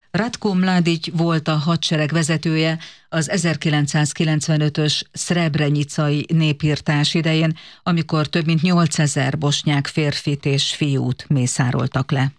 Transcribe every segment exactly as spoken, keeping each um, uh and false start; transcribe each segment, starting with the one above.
Ratko Mladic volt a hadsereg vezetője az ezerkilencszázkilencvenötös szrebrenicai népirtás idején, amikor több mint nyolcezer bosnyák férfit és fiút mészároltak le.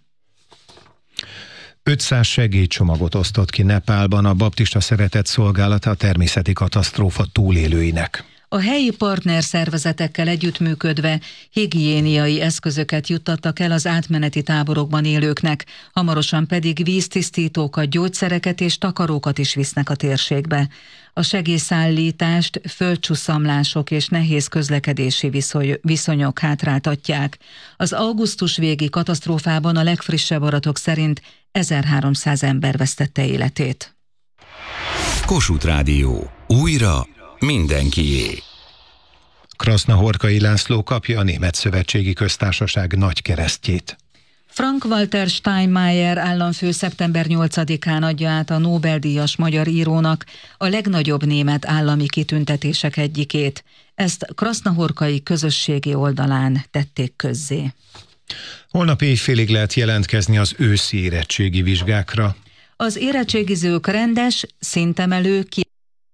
ötszáz segélycsomagot osztott ki Nepálban a Baptista Szeretett Szolgálata a természeti katasztrófa túlélőinek. A helyi partnerszervezetekkel együttműködve higiéniai eszközöket juttattak el az átmeneti táborokban élőknek, hamarosan pedig víztisztítókat, gyógyszereket és takarókat is visznek a térségbe. A segélyszállítást földcsusszamlások és nehéz közlekedési viszonyok hátráltatják. Az augusztus végi katasztrófában a legfrissebb adatok szerint ezerháromszáz ember vesztette életét. Kossuth Rádió. Újra mindenkié. Krasznahorkai László kapja a Német Szövetségi Köztársaság nagykeresztjét. Frank-Walter Steinmeier államfő szeptember nyolcadikán adja át a Nobel-díjas magyar írónak a legnagyobb német állami kitüntetések egyikét. Ezt krasznahorkai közösségi oldalán tették közzé. Holnap éjfélig lehet jelentkezni az őszi érettségi vizsgákra. Az érettségizők rendes, szintemelő, ki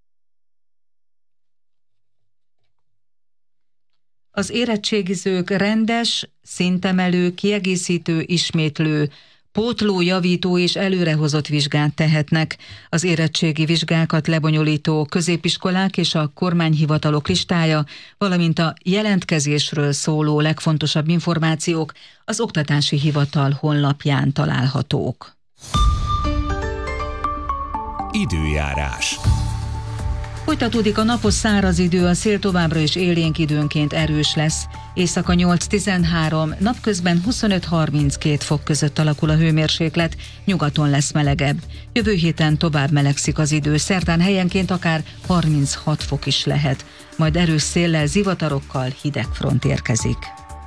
Az érettségizők rendes, szintemelő, kiegészítő, ismétlő, pótló, javító és előrehozott vizsgát tehetnek. Az érettségi vizsgákat lebonyolító középiskolák és a kormányhivatalok listája, valamint a jelentkezésről szóló legfontosabb információk az Oktatási Hivatal honlapján találhatók. Időjárás. Folytatódik a napos száraz idő, a szél továbbra is élénk, időnként erős lesz. Éjszaka nyolc-tizenhárom, napközben huszonöt-harminckét fok között alakul a hőmérséklet, nyugaton lesz melegebb. Jövő héten tovább melegszik az idő, szerdán helyenként akár harminchat fok is lehet. Majd erős széllel, zivatarokkal hideg front érkezik.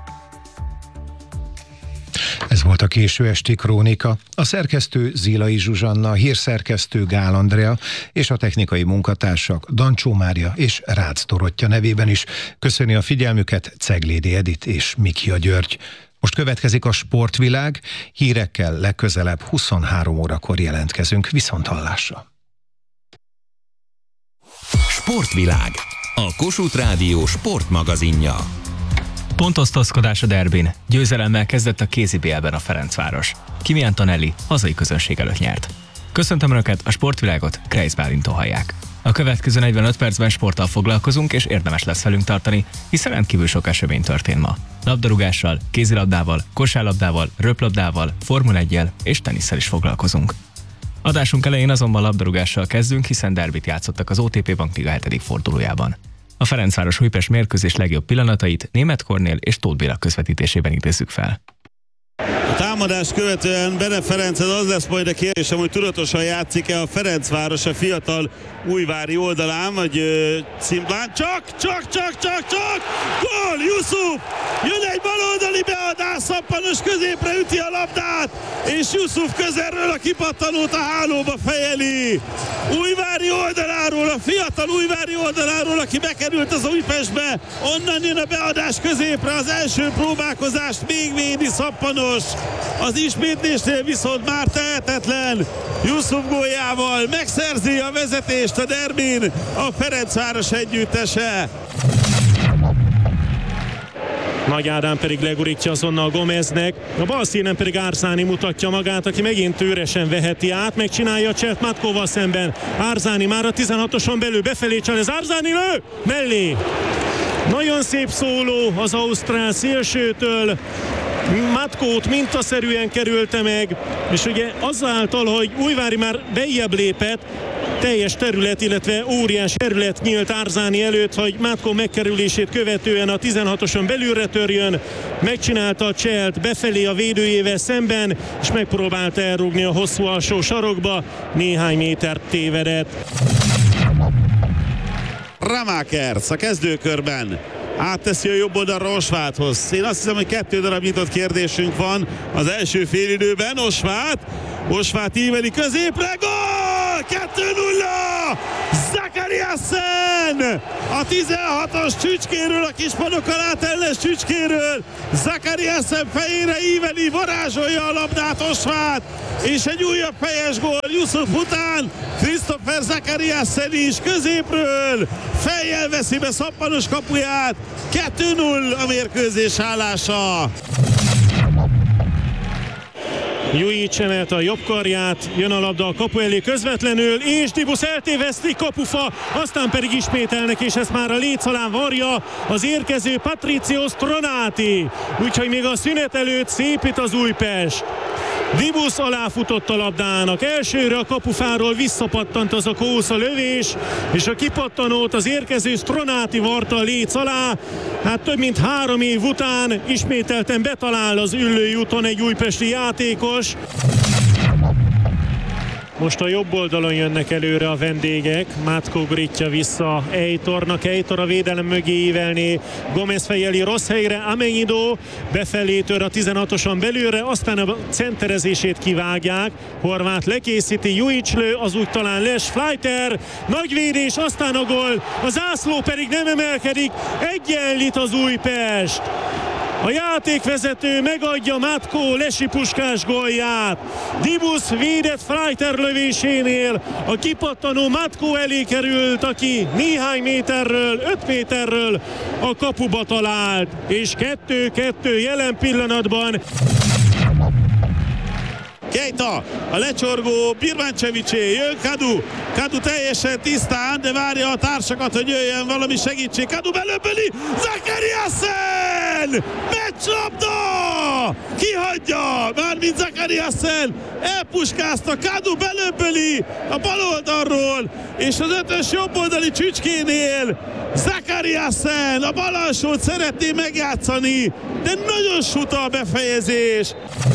Ez volt a késő esti krónika. A szerkesztő Zilai Zsuzsanna, a hírszerkesztő Gál Andrea és a technikai munkatársak Dancsó Mária és Rácz Dorottya nevében is köszöni a figyelmüket Ceglédi Edit és Mikia György. Most következik a sportvilág, hírekkel legközelebb huszonhárom órakor jelentkezünk. Viszonthallásra! Sportvilág, a Kossuth Rádió sportmagazinja. Pontosztozkodás a derbin. Győzelemmel kezdett a kézi bé el-ben a Ferencváros. Kimi Antonelli hazai közönség előtt nyert. Köszöntöm Önöket, a sportvilágot Kreisz Bálintól hallják. A következő negyvenöt percben sporttal foglalkozunk, és érdemes lesz velünk tartani, hiszen rendkívül sok esemény történt ma. Labdarúgással, kézilabdával, kosárlabdával, röplabdával, Formula egyel és tenisszel is foglalkozunk. Adásunk elején azonban labdarúgással kezdünk, hiszen derbit játszottak az o té pé Bankliga hetedik fordulójában. A Ferencváros-Újpest mérkőzés legjobb pillanatait Németh Kornél és Tóth Béla közvetítésében idézzük fel. A támadást követően Bene Ferenchez az lesz majd a kérdésem, hogy tudatosan játszik-e a Ferencváros a fiatal újvári oldalán, vagy ö, szimplán. Csak, csak, csak, csak, csak! Gól! Jusuf! Jön egy baloldali beadás, Szappanos középre üti a labdát, és Jusuf közelről a kipattanót a hálóba fejeli. Újvári oldaláról, a fiatal újvári oldaláról, aki bekerült az Újpestbe, onnan jön a beadás középre, az első próbálkozást még védi Szappanos. Az ismétlésnél viszont már tehetetlen. Jusuf góljával megszerzi a vezetést a derbin a Ferencváros együttese. Nagy Ádám pedig legurítja azonnal Gomeznek, a bal színen pedig Árzáni mutatja magát, aki megint üresen veheti át, megcsinálja a cselt Matkóval szemben. Árzáni már a tizenhatoson belül befelé cselez, Árzáni lő! Mellé! Nagyon szép szóló az ausztrál szélsőtől, Matkót mintaszerűen kerülte meg, és ugye azáltal, hogy Újvári már bejjebb lépett, teljes terület, illetve óriás terület nyílt Árzáni előtt, hogy Matkó megkerülését követően a tizenhatoson belülre törjön, megcsinálta a cselt befelé a védőjével szemben, és megpróbálta elrúgni a hosszú alsó sarokba, néhány métert tévedett. Ramakers a kezdőkörben átteszi a jobb oldalra Osváthoz. Én azt hiszem, hogy kettő darab nyitott kérdésünk van az első félidőben. Osvát, Osvát íveli középre, gól! kettő nulla! Zakariasen! A tizenhatos csücskéről, a kispadok alá telles csücskéről Zakariasen fejére íveli, varázsolja a labdát Osvát, és egy újabb fejes gól Yusuf után Christopher Zakariasen is középről fejjel veszi be Szappanos kapuját. kettő null a mérkőzés állása. Jujic emelte a jobb karját, jön a labda a kapu elé közvetlenül, és Dibusz eltéveszti, kapufa, aztán pedig ismételnek, és ezt már a léc alán varja az érkező Patrizio Stronati. Úgyhogy még a szünet előtt szépít az Újpest. Dibusz aláfutott a labdának, elsőre a kapufáról visszapattant az a kósza lövés, és a kipattanót az érkező Stronati varta a léc alá. Hát több mint három év után ismételten betalál az Üllői úton egy újpesti játékos. Most a jobb oldalon jönnek előre a vendégek. Mátko gurítja vissza Eitornak. Eitor a védelem mögé ívelné. Gomez fejeli rossz helyre. Amenyido befelé tör a tizenhatoson belőle, aztán a centerezését kivágják. Horváth lekészíti, Jujic lő, az úgy talán Les Fleiter. Nagy védés, aztán a gól. A zászló pedig nem emelkedik. Egyenlít az Újpest. A játékvezető megadja Matko Lesi Puskás gólját. Dibusz védett Fleiter lövésénél a kipattanó Matko elé került, aki néhány méterről, öt méterről a kapuba talált. És kettő kettő jelen pillanatban. Keita, a lecsorgó Birmancevicsé, jön Kadu. Kadu teljesen tisztán, de várja a társakat, hogy jöjjön valami segítség. Kadu belöbböli, Zakariasen! Meccslabda! Kihagyja, mármint Zakariasen. Elpuskázta, Kadu belöbböli a bal oldalról, és az ötös jobb oldali csücskénél Zakariasen a bal alsót szeretné megjátszani, de nagyon suta a befejezés.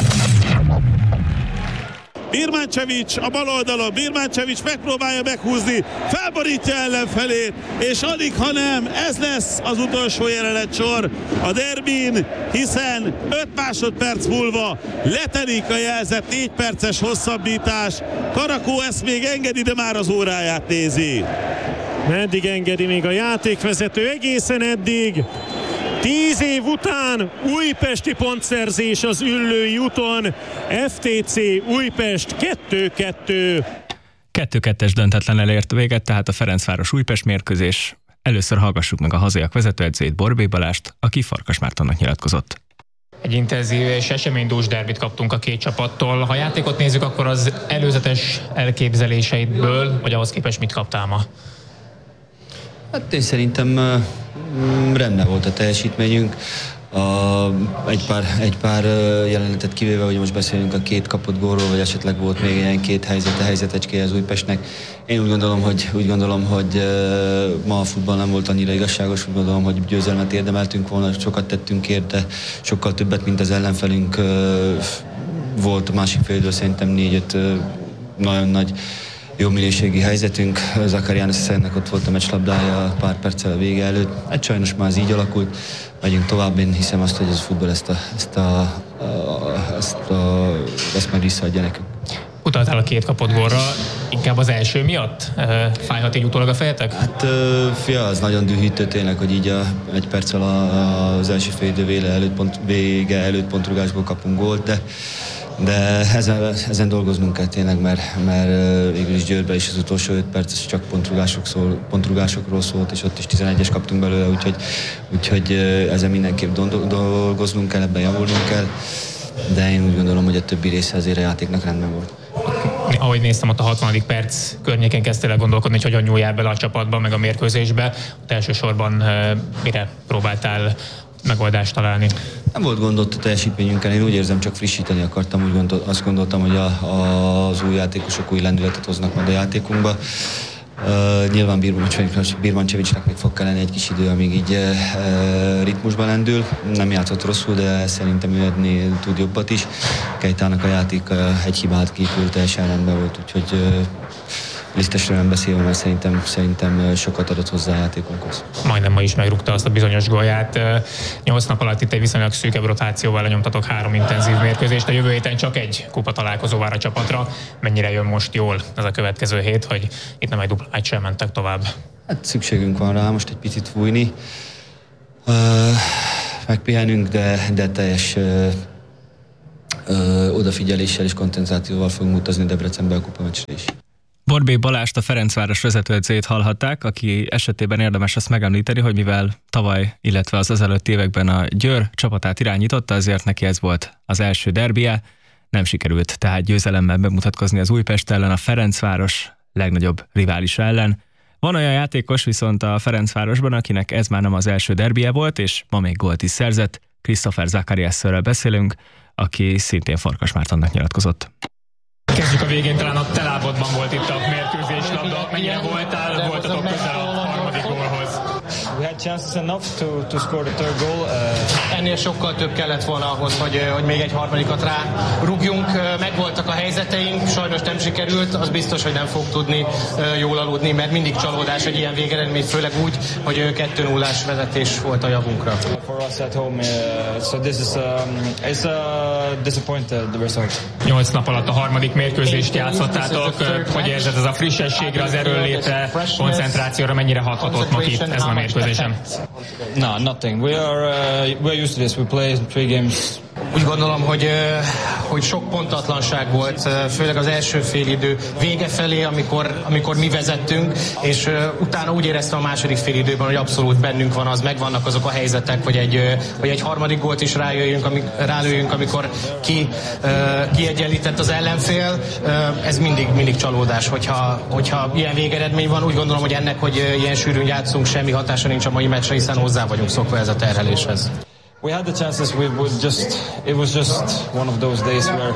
Birmancevic a bal oldalon, Birmancevic megpróbálja meghúzni, felborítja ellenfelét, és alig, ha nem, ez lesz az utolsó jelenetsor a derbin, hiszen öt másodperc múlva letelik a jelzett négy perces hosszabbítás. Karakó ezt még engedi, de már az óráját nézi. Meddig engedi még a játékvezető? Egészen eddig. Tíz év után újpesti pontszerzés az Üllői úton. ef té cé Újpest kettő kettő. kettő kettes döntetlen ért véget, tehát a Ferencváros Újpest mérkőzés. Először hallgassuk meg a hazaiak vezetőedzőjét, Borbély Balást, aki Farkas Mártonnak nyilatkozott. Egy intenzív és eseménydús derbit kaptunk a két csapattól. Ha játékot nézzük, akkor az előzetes elképzeléseidből, vagy ahhoz képest mit kaptál ma? Hát én szerintem uh, rendben volt a teljesítményünk. A, egy, pár, egy pár jelenetet kivéve, hogy most beszélünk a két kapott gólról, vagy esetleg volt még ilyen két helyzete, helyzetecskéje az Újpestnek. Én úgy gondolom, hogy, úgy gondolom, hogy uh, ma a futball nem volt annyira igazságos, úgy gondolom, hogy győzelmet érdemeltünk volna, sokat tettünk érte, sokkal többet, mint az ellenfelünk. Uh, volt a másik félidő, szerintem négy-öt uh, nagyon nagy jó minőségi helyzetünk. Zakariasennek ott volt a meccslabdája pár perccel a vége előtt. Hát sajnos már ez így alakult. Megyünk tovább, én hiszem azt, hogy ez a futball ezt, a, ezt, a, a, ezt, a, ezt majd visszaadja nekünk. Utaltál a két kapott gólra, inkább az első miatt? Fájhat így utólag a fejetek? Hát fia, az nagyon dühítő tényleg, hogy így a, egy perccel a, az első fél idő vége előtt, pont, vége előtt pontrugásból kapunk gólt, de De ezen, ezen dolgoznunk kell tényleg, mert, mert végül is Győrbe is az utolsó öt perc csak pontrugások szól, pontrugásokról szólt, és ott is tizenegyes kaptunk belőle, úgyhogy, úgyhogy ezen mindenképp dolgoznunk kell, ebben javulnunk kell, de én úgy gondolom, hogy a többi része azért a játéknak rendben volt. Ahogy néztem, ott a hatvanadik perc környékén kezdtél el gondolkodni, hogy hogyan nyúljál bele a csapatba, meg a mérkőzésbe. Ott elsősorban mire próbáltál megoldást találni? Nem volt gond ott a teljesítményünkkel, én úgy érzem, csak frissíteni akartam, úgy gondol, azt gondoltam, hogy a, a, az új játékosok új lendületet hoznak majd a játékunkba. Uh, nyilván Birmancevicsnek még fog kellene egy kis idő, amíg így uh, ritmusban lendül. Nem játszott rosszul, de szerintem ő adni tud jobbat is. Keitának a játék uh, egy hibát kívül teljesen rendben volt, úgyhogy uh, Lisztesről nem beszélve, mert szerintem, szerintem sokat adott hozzá a játékunkhoz. Majdnem ma is megrúgta azt a bizonyos gólját. Nyolc nap alatt itt egy viszonylag szűkebb rotációval lenyomtatok három intenzív mérkőzést. A jövő héten csak egy kupa találkozó vár a csapatra. Mennyire jön most jól ez a következő hét, hogy itt nem egy dupla meccsel mentek tovább? Hát szükségünk van rá most egy picit fújni. Uh, megpihenünk, de, de teljes uh, ö, odafigyeléssel és koncentrációval fogunk utazni Debrecenbe a kupameccsre is. Borbély Balást, a Ferencváros vezetőedzőjét hallhatták, aki esetében érdemes azt megemlíteni, hogy mivel tavaly, illetve az ezelőtti években a Győr csapatát irányította, azért neki ez volt az első derbije. Nem sikerült tehát győzelemmel bemutatkozni az Újpest ellen, a Ferencváros legnagyobb riválisa ellen. Van olyan játékos viszont a Ferencvárosban, akinek ez már nem az első derbije volt, és ma még gólt is szerzett. Christopher Zacariasről beszélünk, aki szintén Farkas Mártonnak nyilatkozott. Kezdjük a végén, talán a te lábadban volt itt a mérkőzés labda. Mennyire voltál, voltatok közel a harmadik gólhoz? We had chances enough to, to score the third goal. Uh... Ennél sokkal több kellett volna ahhoz, hogy, hogy még egy harmadikat rá rúgjunk. Megvoltak a helyzeteink, sajnos nem sikerült, az biztos, hogy nem fog tudni jól aludni, mert mindig csalódás egy ilyen végeredmény, főleg úgy, hogy kettő nullás vezetés volt a javunkra. For us at home, uh, so this is um, it's a disappointed result. Nyolc nap alatt a harmadik mérkőzést játszottátok. Hogy érzed ez a frissességre, az erőnlétre, koncentrációra mennyire hathatott ma itt ezen a mérkőzésen? No, nothing. We are uh, we're used to this. We play three games. Úgy gondolom, hogy, hogy sok pontatlanság volt, főleg az első félidő vége felé, amikor, amikor mi vezettünk, és utána úgy éreztem a második félidőben, hogy abszolút bennünk van az, megvannak azok a helyzetek, hogy egy, hogy egy harmadik gólt is rájöjjünk, amik, rálőjünk, amikor ki, kiegyenlített az ellenfél. Ez mindig, mindig csalódás, hogyha, hogyha ilyen végeredmény van. Úgy gondolom, hogy ennek, hogy ilyen sűrűn játszunk, semmi hatása nincs a mai meccsre, hiszen hozzá vagyunk szokva ez a terheléshez. We had the chances. We would just. It was just one of those days where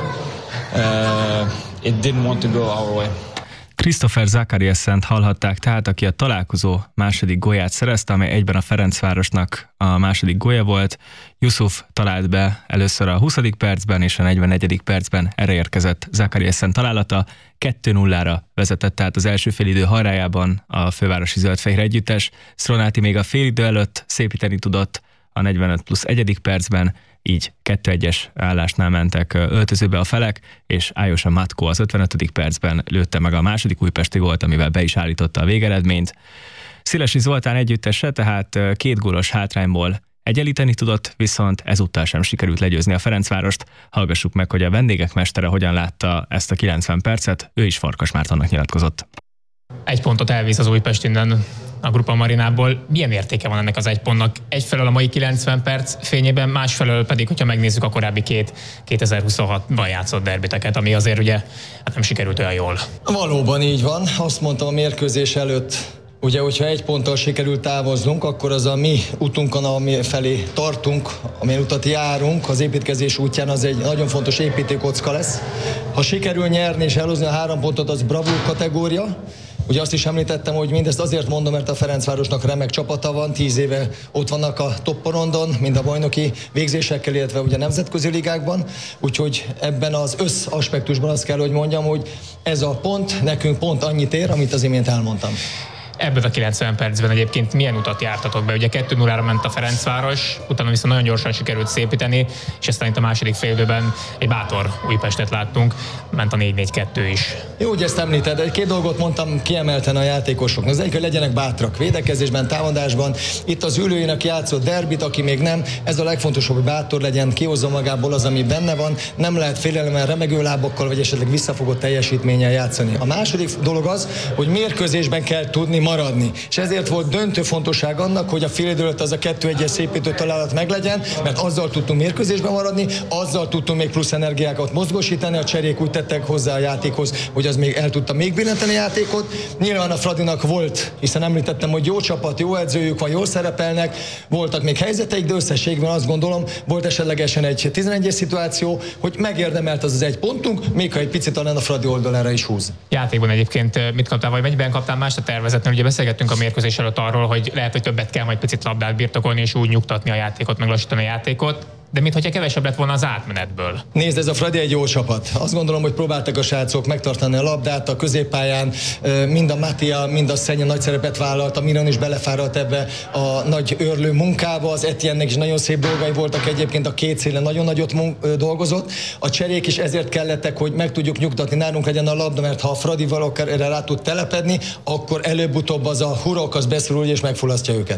uh, it didn't want to go our way. Christopher Zacariassent hallhatták tehát, aki a találkozó második gólját szerezte, amely egyben a Ferencvárosnak a második gólja volt. Yusuf talált be először a huszadik percben, és a negyvennegyedik percben erre érkezett Zacariassen találata. kettő nullára vezetett tehát az első félidő hajrájában a fővárosi zöld-fehér együttes. Szronáti még a félidő előtt szépíteni tudott a negyvenöt plusz egyedik percben, így kettő egyes állásnál mentek öltözőbe a felek, és Ájosa Matko az ötvenötödik percben lőtte meg a második újpesti gólt, amivel be is állította a végeredményt. Szilasi Zoltán együttese tehát két gólos hátrányból egyenlíteni tudott, viszont ezúttal sem sikerült legyőzni a Ferencvárost. Hallgassuk meg, hogy a vendégek mestere hogyan látta ezt a kilencven percet, ő is Farkas Mártonnak nyilatkozott. Egy pontot elvisz az Újpest innen a Grupa Marinából. Milyen értéke van ennek az egy pontnak? Egyfelől a mai kilencven perc fényében, másfelől pedig, hogyha megnézzük a korábbi két kétezer-huszonhatban játszott derbiteket, ami azért ugye hát nem sikerült olyan jól. Valóban így van. Azt mondtam a mérkőzés előtt, ugye, hogyha egy ponttal sikerült távoznunk, akkor az a mi utunkon, ami felé tartunk, amilyen utat járunk, az építkezés útján, az egy nagyon fontos építőkocka lesz. Ha sikerül nyerni és elhozni a három pontot, az bravúr kategória. Ugye azt is említettem, hogy mindezt azért mondom, mert a Ferencvárosnak remek csapata van, tíz éve ott vannak a topporondon, mind a bajnoki végzésekkel, illetve ugye nemzetközi ligákban, úgyhogy ebben az összaspektusban azt kell, hogy mondjam, hogy ez a pont nekünk pont annyit ér, amit az imént elmondtam. Ebben a kilencven percben egyébként milyen utat jártatok be? Ugye kettő nullára ment a Ferencváros, utána viszont nagyon gyorsan sikerült szépíteni, és aztán itt a második félidőben egy bátor Újpestet láttunk, ment a négy négy kettő is. Jó, hogy ezt említed, egy két dolgot mondtam kiemelten a játékosoknak. Az egyik, hogy legyenek bátrak védekezésben, támadásban. Itt az ülőjének játszott derbit, aki még nem, ez a legfontosabb, hogy bátor legyen, kihozza magából az, ami benne van, nem lehet félelemmel, remegő lábakkal, vagy esetleg visszafogott teljesítménnyel játszani. A második dolog az, hogy mérkőzésben kell tudni maradni. És ezért volt döntő fontosság annak, hogy a félidő előtt az a kettő egyes szépítő találat meglegyen, mert azzal tudtunk mérkőzésben maradni, azzal tudtunk még plusz energiákat mozgósítani, a cserék úgy tettek hozzá a játékhoz, hogy az még el tudta még billenteni a játékot. Nyilván a Fradinak volt, hiszen említettem, hogy jó csapat, jó edzőjük van, jól szerepelnek, voltak még helyzeteik, de összességben azt gondolom, volt esetlegesen egy tizenegyes szituáció, hogy megérdemelt az az egy pontunk, még ha egy picit talán a Fradi oldalára is húz. Játékban egyébként mit kaptál, vagy mennyiben kaptál más a tervezetnél? Ugye beszélgettünk a mérkőzés előtt arról, hogy lehet, hogy többet kell majd picit labdát birtokolni, és úgy nyugtatni a játékot, meg lassítani a játékot. De mintha kevesebb lett volna az átmenetből. Nézd, ez a Fradi egy jó csapat. Azt gondolom, hogy próbáltak a srácok megtartani a labdát a középpályán, mind a Mattia, mind a Szenya nagy szerepet vállalt, a Miron is belefáradt ebbe a nagy őrlő munkába, az Etiennek is nagyon szép dolgai voltak egyébként, a két szélen nagyon nagyot dolgozott. A cserék is ezért kellettek, hogy meg tudjuk nyugtatni, nálunk legyen a labda, mert ha a Fradi valakár erre rá tud telepedni, akkor előbb-utóbb az a hurok az beszorul és megfullasztja őket.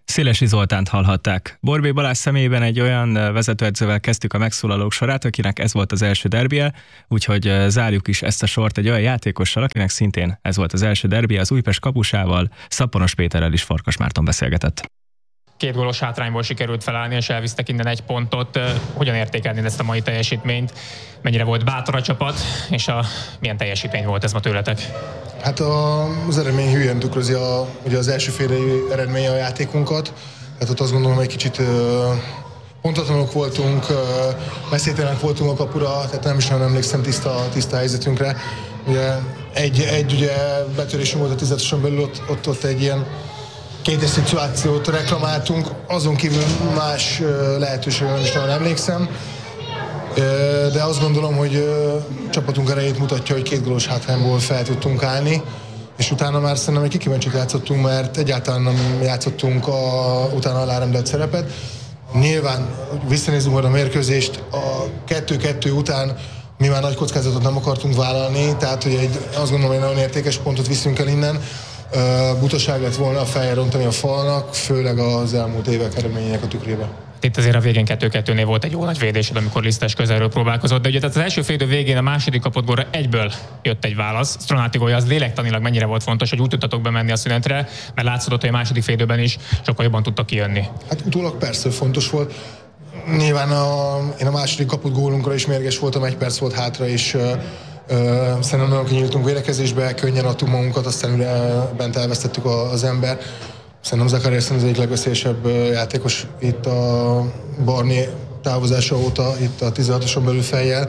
Szélesi Zoltánt hallhatták. Borbély Balázs személyében egy olyan vezetőedzővel kezdtük a megszólalók sorát, akinek ez volt az első derbije, úgyhogy zárjuk is ezt a sort egy olyan játékossal, akinek szintén ez volt az első derbije, az Újpest kapusával, Szappanos Péterrel is Farkas Márton beszélgetett. Két gólos hátrányból sikerült felállni, és elvisztek innen egy pontot. Hogyan értékelnéd ezt a mai teljesítményt? Mennyire volt bátor a csapat, és a, milyen teljesítmény volt ez ma tőletek? Hát a, az eredmény hülyen tükrözi a, ugye az első fél eredménye a játékunkat. Hát ott azt gondolom, hogy egy kicsit uh, pontatlanok voltunk, uh, messzételenek voltunk a kapura, tehát nem is nagyon emlékszem tiszta, tiszta helyzetünkre. Ugye egy, egy ugye betörésünk volt a tizedesen belül, ott, ott, ott egy ilyen kétes szituációt reklamáltunk, azon kívül más lehetőségre nem is nagyon emlékszem, de azt gondolom, hogy csapatunk erejét mutatja, hogy két gólos hátrányból fel tudtunk állni, és utána már szerintem egy kikíváncsit játszottunk, mert egyáltalán nem játszottunk a, utána alárendelt szerepet. Nyilván visszanézzünk majd a mérkőzést, a kettő-kettő után mi már nagy kockázatot nem akartunk vállalni, tehát hogy egy, azt gondolom, hogy nagyon értékes pontot viszünk el innen. Uh, butaság lett volna a fejjel rontani a falnak, főleg az elmúlt évek eredményének a tükrében. Itt azért a végén kettő-kettőnél volt egy jó nagy védésed, amikor Lisztes közelről próbálkozott, de ugye tehát az első fél idő végén a második kapott gólra egyből jött egy válasz. Stronáti gólja az lélektanilag mennyire volt fontos, hogy úgy tudtatok bemenni a szünetre, mert látszott, hogy a második fél időben is sokkal jobban tudtak kijönni. Hát utólag persze fontos volt. Nyilván a, én a második kapott gólunkra is mérges voltam, egy perc volt hátra, és uh, Uh, szerintem nagyon kinyíltunk védekezésbe, könnyen adtuk magunkat, aztán uh, bent elvesztettük a, az ember. Szerintem Zakariasen az egyik legveszélyesebb uh, játékos itt a Barné távozása óta, itt a tizenhatoson belül fejjel,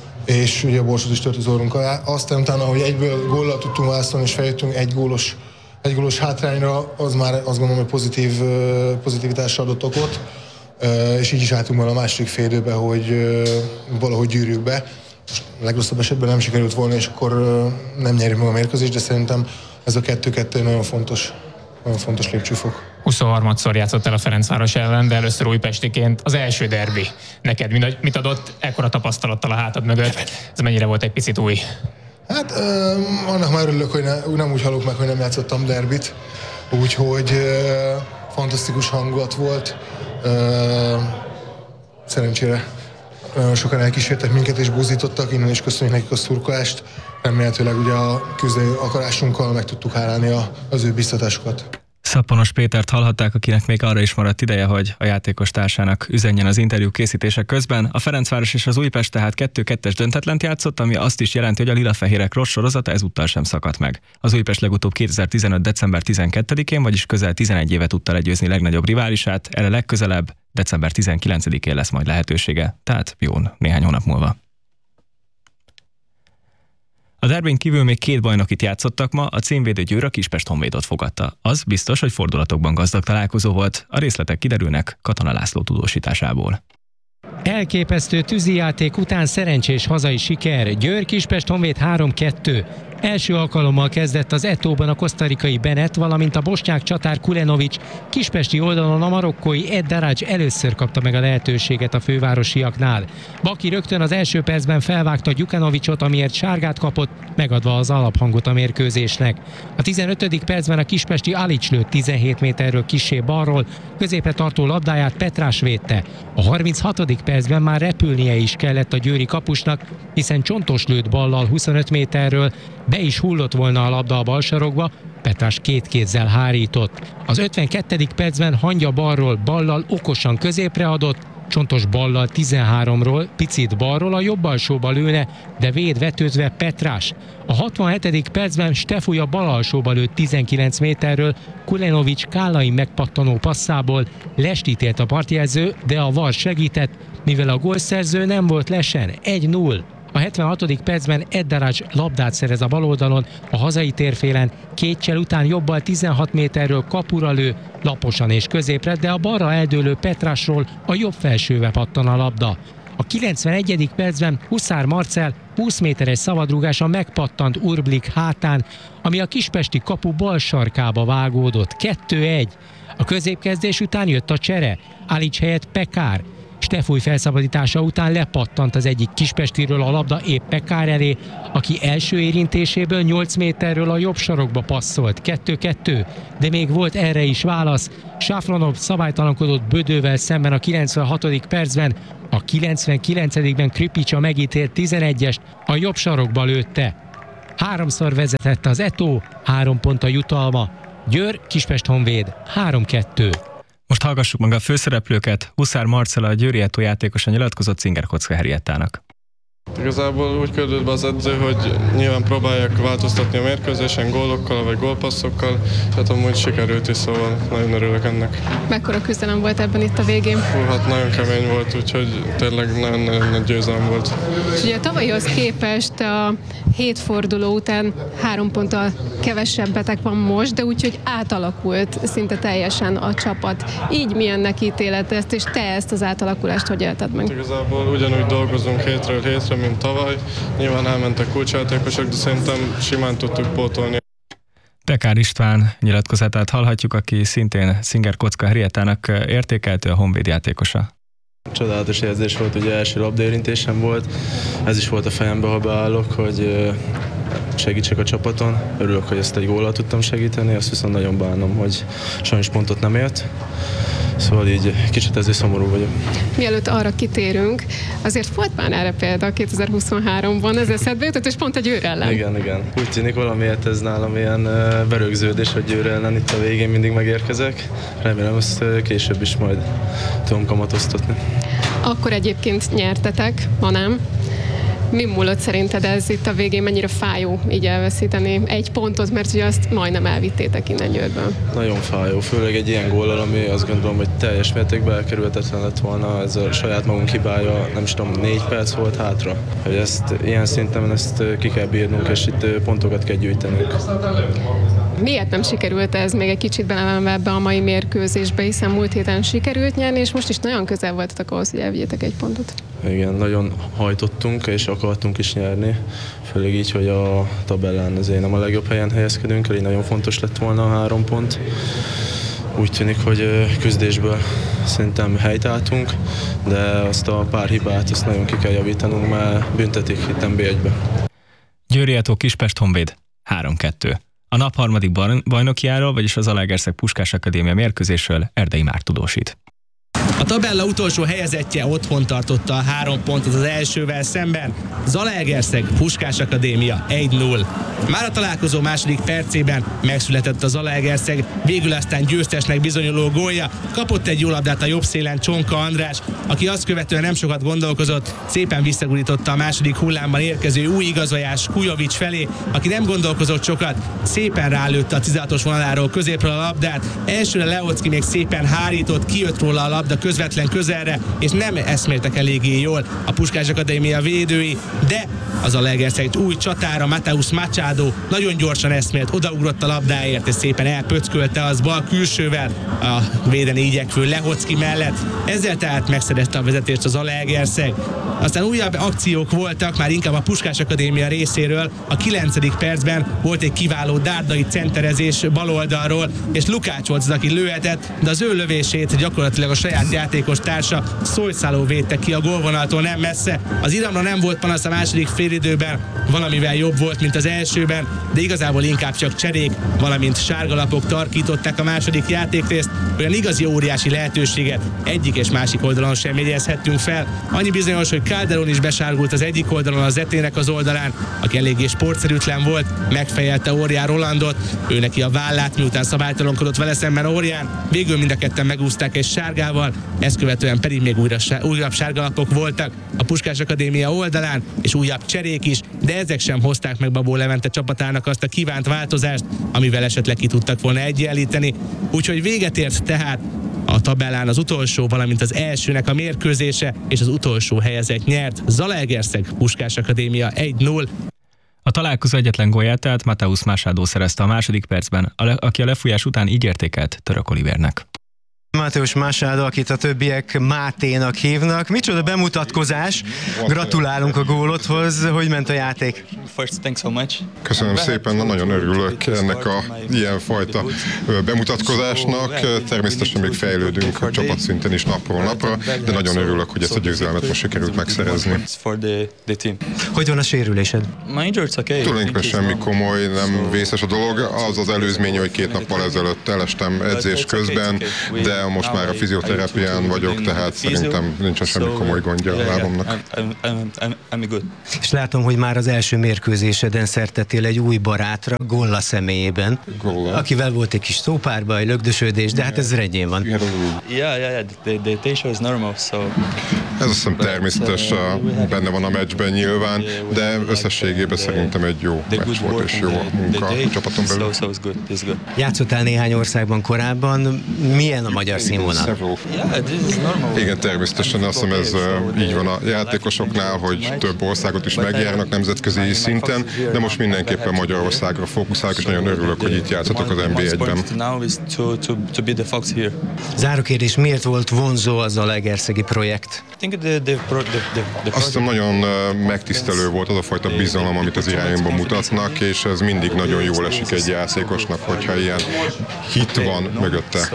és ugye a borsot is tört az orrunk alá. Aztán utána, hogy egyből góllal tudtunk válaszolni, és feljöttünk egy gólos, egy gólos hátrányra, az már azt gondolom, hogy pozitív, uh, pozitivitásra adott okot, uh, és így is álltunk már a második fél időbe, hogy uh, valahogy gyűrjük be. A legrosszabb esetben nem sikerült volna, és akkor nem nyerjük meg a mérkőzést, de szerintem ez a kettő-kettő nagyon fontos, nagyon fontos lépcsőfok. huszonharmadszor játszottál a Ferencváros ellen, de először újpestiként az első derbi. Neked mit adott ekkora tapasztalattal a hátad mögött? Ez mennyire volt egy picit új? Hát uh, annak már örülök, hogy ne, nem úgy halok meg, hogy nem játszottam derbit, úgyhogy uh, fantasztikus hangulat volt. Uh, szerencsére nagyon sokan elkísértek minket és buzdítottak, innen is köszönjük nekik a szurkolást. Remélhetőleg ugye a küzdő akarásunkkal meg tudtuk hálálni a, az ő biztatásukat. Szappanos Pétert hallhatták, akinek még arra is maradt ideje, hogy a játékos társának üzenjen az interjú készítése közben. A Ferencváros és az Újpest tehát kettő-kettes döntetlent játszott, ami azt is jelenti, hogy a lilafehérek rossz sorozata ezúttal sem szakadt meg. Az Újpest legutóbb kétezer-tizenöt. december tizenkettedikén, vagyis közel tizenegy éve tudta legyőzni legnagyobb riválisát, erre legközelebb december tizenkilencedikén lesz majd lehetősége, tehát jó néhány hónap múlva. A derbén kívül még két bajnokit játszottak ma, a címvédő Győr a Kispest Honvédot fogadta. Az biztos, hogy fordulatokban gazdag találkozó volt, a részletek kiderülnek Katona László tudósításából. Elképesztő tűzijáték után szerencsés hazai siker. Győr Kispest Honvéd három kettő. Első alkalommal kezdett az Etóban a kosztarikai Bennett, valamint a bosnyák csatár Kulenovics. Kispesti oldalon a marokkói Ed Daraj először kapta meg a lehetőséget a fővárosiaknál. Baki rögtön az első percben felvágta Gyukanovicsot, amiért sárgát kapott, megadva az alaphangot a mérkőzésnek. A tizenötödik percben a kispesti Alics lőtt tizenhét méterről kissé balról, középre tartó labdáját Petrás védte. A harminchatodik percben már repülnie is kellett a győri kapusnak, hiszen Csontos lőtt ballal huszonöt méterről, be is hullott volna a labda a balsarokba, Petrás két kézzel hárított. Az ötvenkettedik percben Hangya balról ballal okosan középre adott, Csontos ballal tizenháromról, picit balról a jobb alsóba lőne, de véd vetődve Petrás. A hatvanhetedik percben Stefuja bal alsóba lőtt tizenkilenc méterről, Kulenovics Kállai megpattanó passzából lestítélt a partjelző, de a VAR segített, mivel a gólszerző nem volt lesen, egy null. A hetvenhatodik percben Ed Daraj labdát szerez a baloldalon, a hazai térfélen, két csel után jobbal tizenhat méterről kapura lő, laposan és középre, de a balra eldőlő Petrásról a jobb felsőbe pattan a labda. A kilencvenegyedik percben Huszár Marcell húsz méteres szabadrúgása megpattant Urblik hátán, ami a kispesti kapu bal sarkába vágódott. kettő egy. A középkezdés után jött a csere. Alics helyett Pekár. Stefúj felszabadítása után lepattant az egyik kispestiről a labda épp Pekár elé, aki első érintéséből nyolc méterről a jobb sarokba passzolt. kettő-kettő, de még volt erre is válasz. Safronov szabálytalankodott Bödővel szemben a kilencvenhatodik percben, a kilencvenkilencedikben Kripica megítélt tizenegyest, a jobb sarokba lőtte. Háromszor vezetett az Eto, három pont a jutalma. Győr, Kispest-Honvéd, három-kettő. Most hallgassuk meg a főszereplőket. Huszár Marcella, a győri Eto játékosa nyilatkozott Singer Kocka Henriettának. Igazából úgy küldött be az edző, hogy nyilván próbálják változtatni a mérkőzésen gólokkal vagy gólpasszokkal, és hát amúgy sikerült is, szóval nagyon örülök ennek. Mekkora küzdelem volt ebben itt a végén? Hú, hát nagyon kemény volt, úgyhogy tényleg nagyon-nagyon nagy győzelem volt. És ugye a tavalyihoz képest a hét forduló után három ponttal kevesebbetek van most, de úgyhogy átalakult szinte teljesen a csapat. Így milyennek ítéled ezt, és te ezt az átalakulást hogy élted meg? Igazából ugyanúgy dolgozunk hétről hétre, mint tavaly. Nyilván elmentek kulcsjátékosok, de szerintem simán tudtuk pótolni. Pekár István nyilatkozatát hallhatjuk, aki szintén Singer Kocka Henriettának értékeltő, a Honvéd játékosa. Csodálatos érzés volt, ugye első labdaérintésem volt. Ez is volt a fejemben, ha beállok, hogy segítsek a csapaton. Örülök, hogy ezt egy góllal tudtam segíteni, azt viszont nagyon bánom, hogy sajnos pontot nem ért. Szóval így kicsit ezért szomorú vagyok. Mielőtt arra kitérünk, azért volt már erre példa kétezer-huszonháromban, ez eszedbe jutott, és pont a Győr ellen. Igen, igen. Úgy tűnik valamiért ez nálam ilyen berögződés, hogy Győr ellen itt a végén mindig megérkezek. Remélem ezt később is majd tudom kamatoztatni. Akkor egyébként nyertetek, ha nem? Mi múlott szerinted ez itt a végén, mennyire fájó így elveszíteni egy pontot, mert ugye azt majdnem elvittétek innen Győrből? Nagyon fájó, főleg egy ilyen góllal, ami azt gondolom, hogy teljes mértékben elkerülhetetlen lett volna, ez a saját magunk hibája, nem is tudom, négy perc volt hátra. Hogy ezt ilyen szinten ezt ki kell bírnunk, és itt pontokat kell gyűjtenünk. Miért nem sikerült ez még egy kicsit belemenve ebbe a mai mérkőzésbe, hiszen múlt héten sikerült nyerni, és most is nagyon közel voltatok ahhoz, hogy elvigyétek egy pontot? Igen, nagyon hajtottunk, és akartunk is nyerni, főleg így, hogy a tabellán azért nem a legjobb helyen helyezkedünk, így nagyon fontos lett volna a három pont. Úgy tűnik, hogy küzdésből szerintem helytálltunk, de azt a pár hibát azt nagyon ki kell javítanunk, mert büntetik itt bé egybe. Győri Eto, Kispest-Honvéd, három-kettő. A nap harmadik bajnokiáról, vagyis az Zalaegerszeg Puskás Akadémia mérkőzésről Erdei Márk tudósít. A tabella utolsó helyezettje otthon tartotta a három pontot az elsővel szemben. Zalaegerszeg Puskás Akadémia egy null. Már a találkozó második percében megszületett a Zalaegerszeg, végül aztán győztesnek bizonyuló gólja. Kapott egy jó labdát a jobb szélen Csonka András, aki azt követően nem sokat gondolkozott, szépen visszagurította a második hullámban érkező új igazolás Kujovics felé, aki nem gondolkozott sokat, szépen rálőtte a tizenhatos vonaláról középről a labdát. Elsőre Leocki még szépen hárított, kijött róla a labda közvetlen közelre, és nem eszméltek eléggé jól a Puskás Akadémia védői, de az a Zalaegerszeg új csatára Mateusz Machado nagyon gyorsan eszmélt, odaugrott a labdáért, és szépen elpöckölte az bal külsővel a védeni igyekvő Lehocki mellett. Ezzel tehát megszerezte a vezetést az Zalaegerszeg. Aztán újabb akciók voltak, már inkább a Puskás Akadémia részéről. A kilencedik percben volt egy kiváló dárdai centerezés baloldalról, és Lukács volt az, aki lőhetett, de az ő lövését gyakorlatilag a saját játékos társa Szojszáló védte ki a gólvonaltól nem messze. Az Iramra nem volt panasz a második félidőben, valamivel jobb volt, mint az elsőben, de igazából inkább csak cserék, valamint sárgalapok tarkították a második játékrészt, olyan igazi óriási lehetőséget egyik és másik oldalon sem jegyezhettünk fel. Annyi bizonyos, hogy Calderon is besárgult az egyik oldalon az Etének az oldalán, aki eléggé sportszerűtlen volt, megfejelte Órián Rolandot, ő neki a vállát, miután szabálytalankodott vele szemben Órián, végül mind a ketten megúszták egy sárgával, ezt követően pedig még újra, újabb sárgalapok voltak a Puskás Akadémia oldalán, és újabb cserék is, de ezek sem hozták meg Babó Levente csapatának azt a kívánt változást, amivel esetleg ki tudtak volna egyenlíteni. Úgyhogy véget ért tehát a tabellán az utolsó, valamint az elsőnek a mérkőzése, és az utolsó helyezett nyert. Zalaegerszeg Puskás Akadémia egy null. A találkozó egyetlen gólját tehát Mateusz Machado szerezte a második percben, aki a lefújás után így értékelt Török Olivernek. Mateusz Machado, akit a többiek Máténak hívnak. Micsoda bemutatkozás! Gratulálunk a gólodhoz. Hogy ment a játék? Köszönöm szépen, nagyon örülök ennek a ilyenfajta bemutatkozásnak. Természetesen még fejlődünk a csapatszinten is napról napra, de nagyon örülök, hogy ezt a győzelmet most sikerült megszerezni. Hogy van a sérülésed? Tulajdonképpen semmi komoly, nem vészes a dolog. Az az előzmény, hogy két nappal ezelőtt elestem edzés közben, de most már a fizioterápián vagyok, tehát szerintem nincsen semmi komoly gondja a lábamnak. És látom, hogy már az első mérkőzéseden szertettél egy új barátra, Golla személyében, Golla. akivel volt egy kis szópárbaj, lögdösödés, de hát ez rendjén van. Ez azt hiszem természetes, benne van a meccsben nyilván, de összességében szerintem egy jó meccs volt és jó munka a csapaton belül. Játszottál néhány országban korábban, milyen a magyar színvonal? Igen, természetesen azt hiszem ez így van a játékosoknál, hogy több országot is megjárnak nemzetközi szinten, de most mindenképpen Magyarországra fókuszálok, és nagyon örülök, hogy itt játszatok az en bé egyben. Záró kérdés, miért volt vonzó az a zalaegerszegi projekt? Azt hiszem nagyon megtisztelő volt az a fajta bizalom, amit az irányomban mutatnak, és ez mindig nagyon jól esik egy játékosnak, hogyha ilyen hit van mögötte.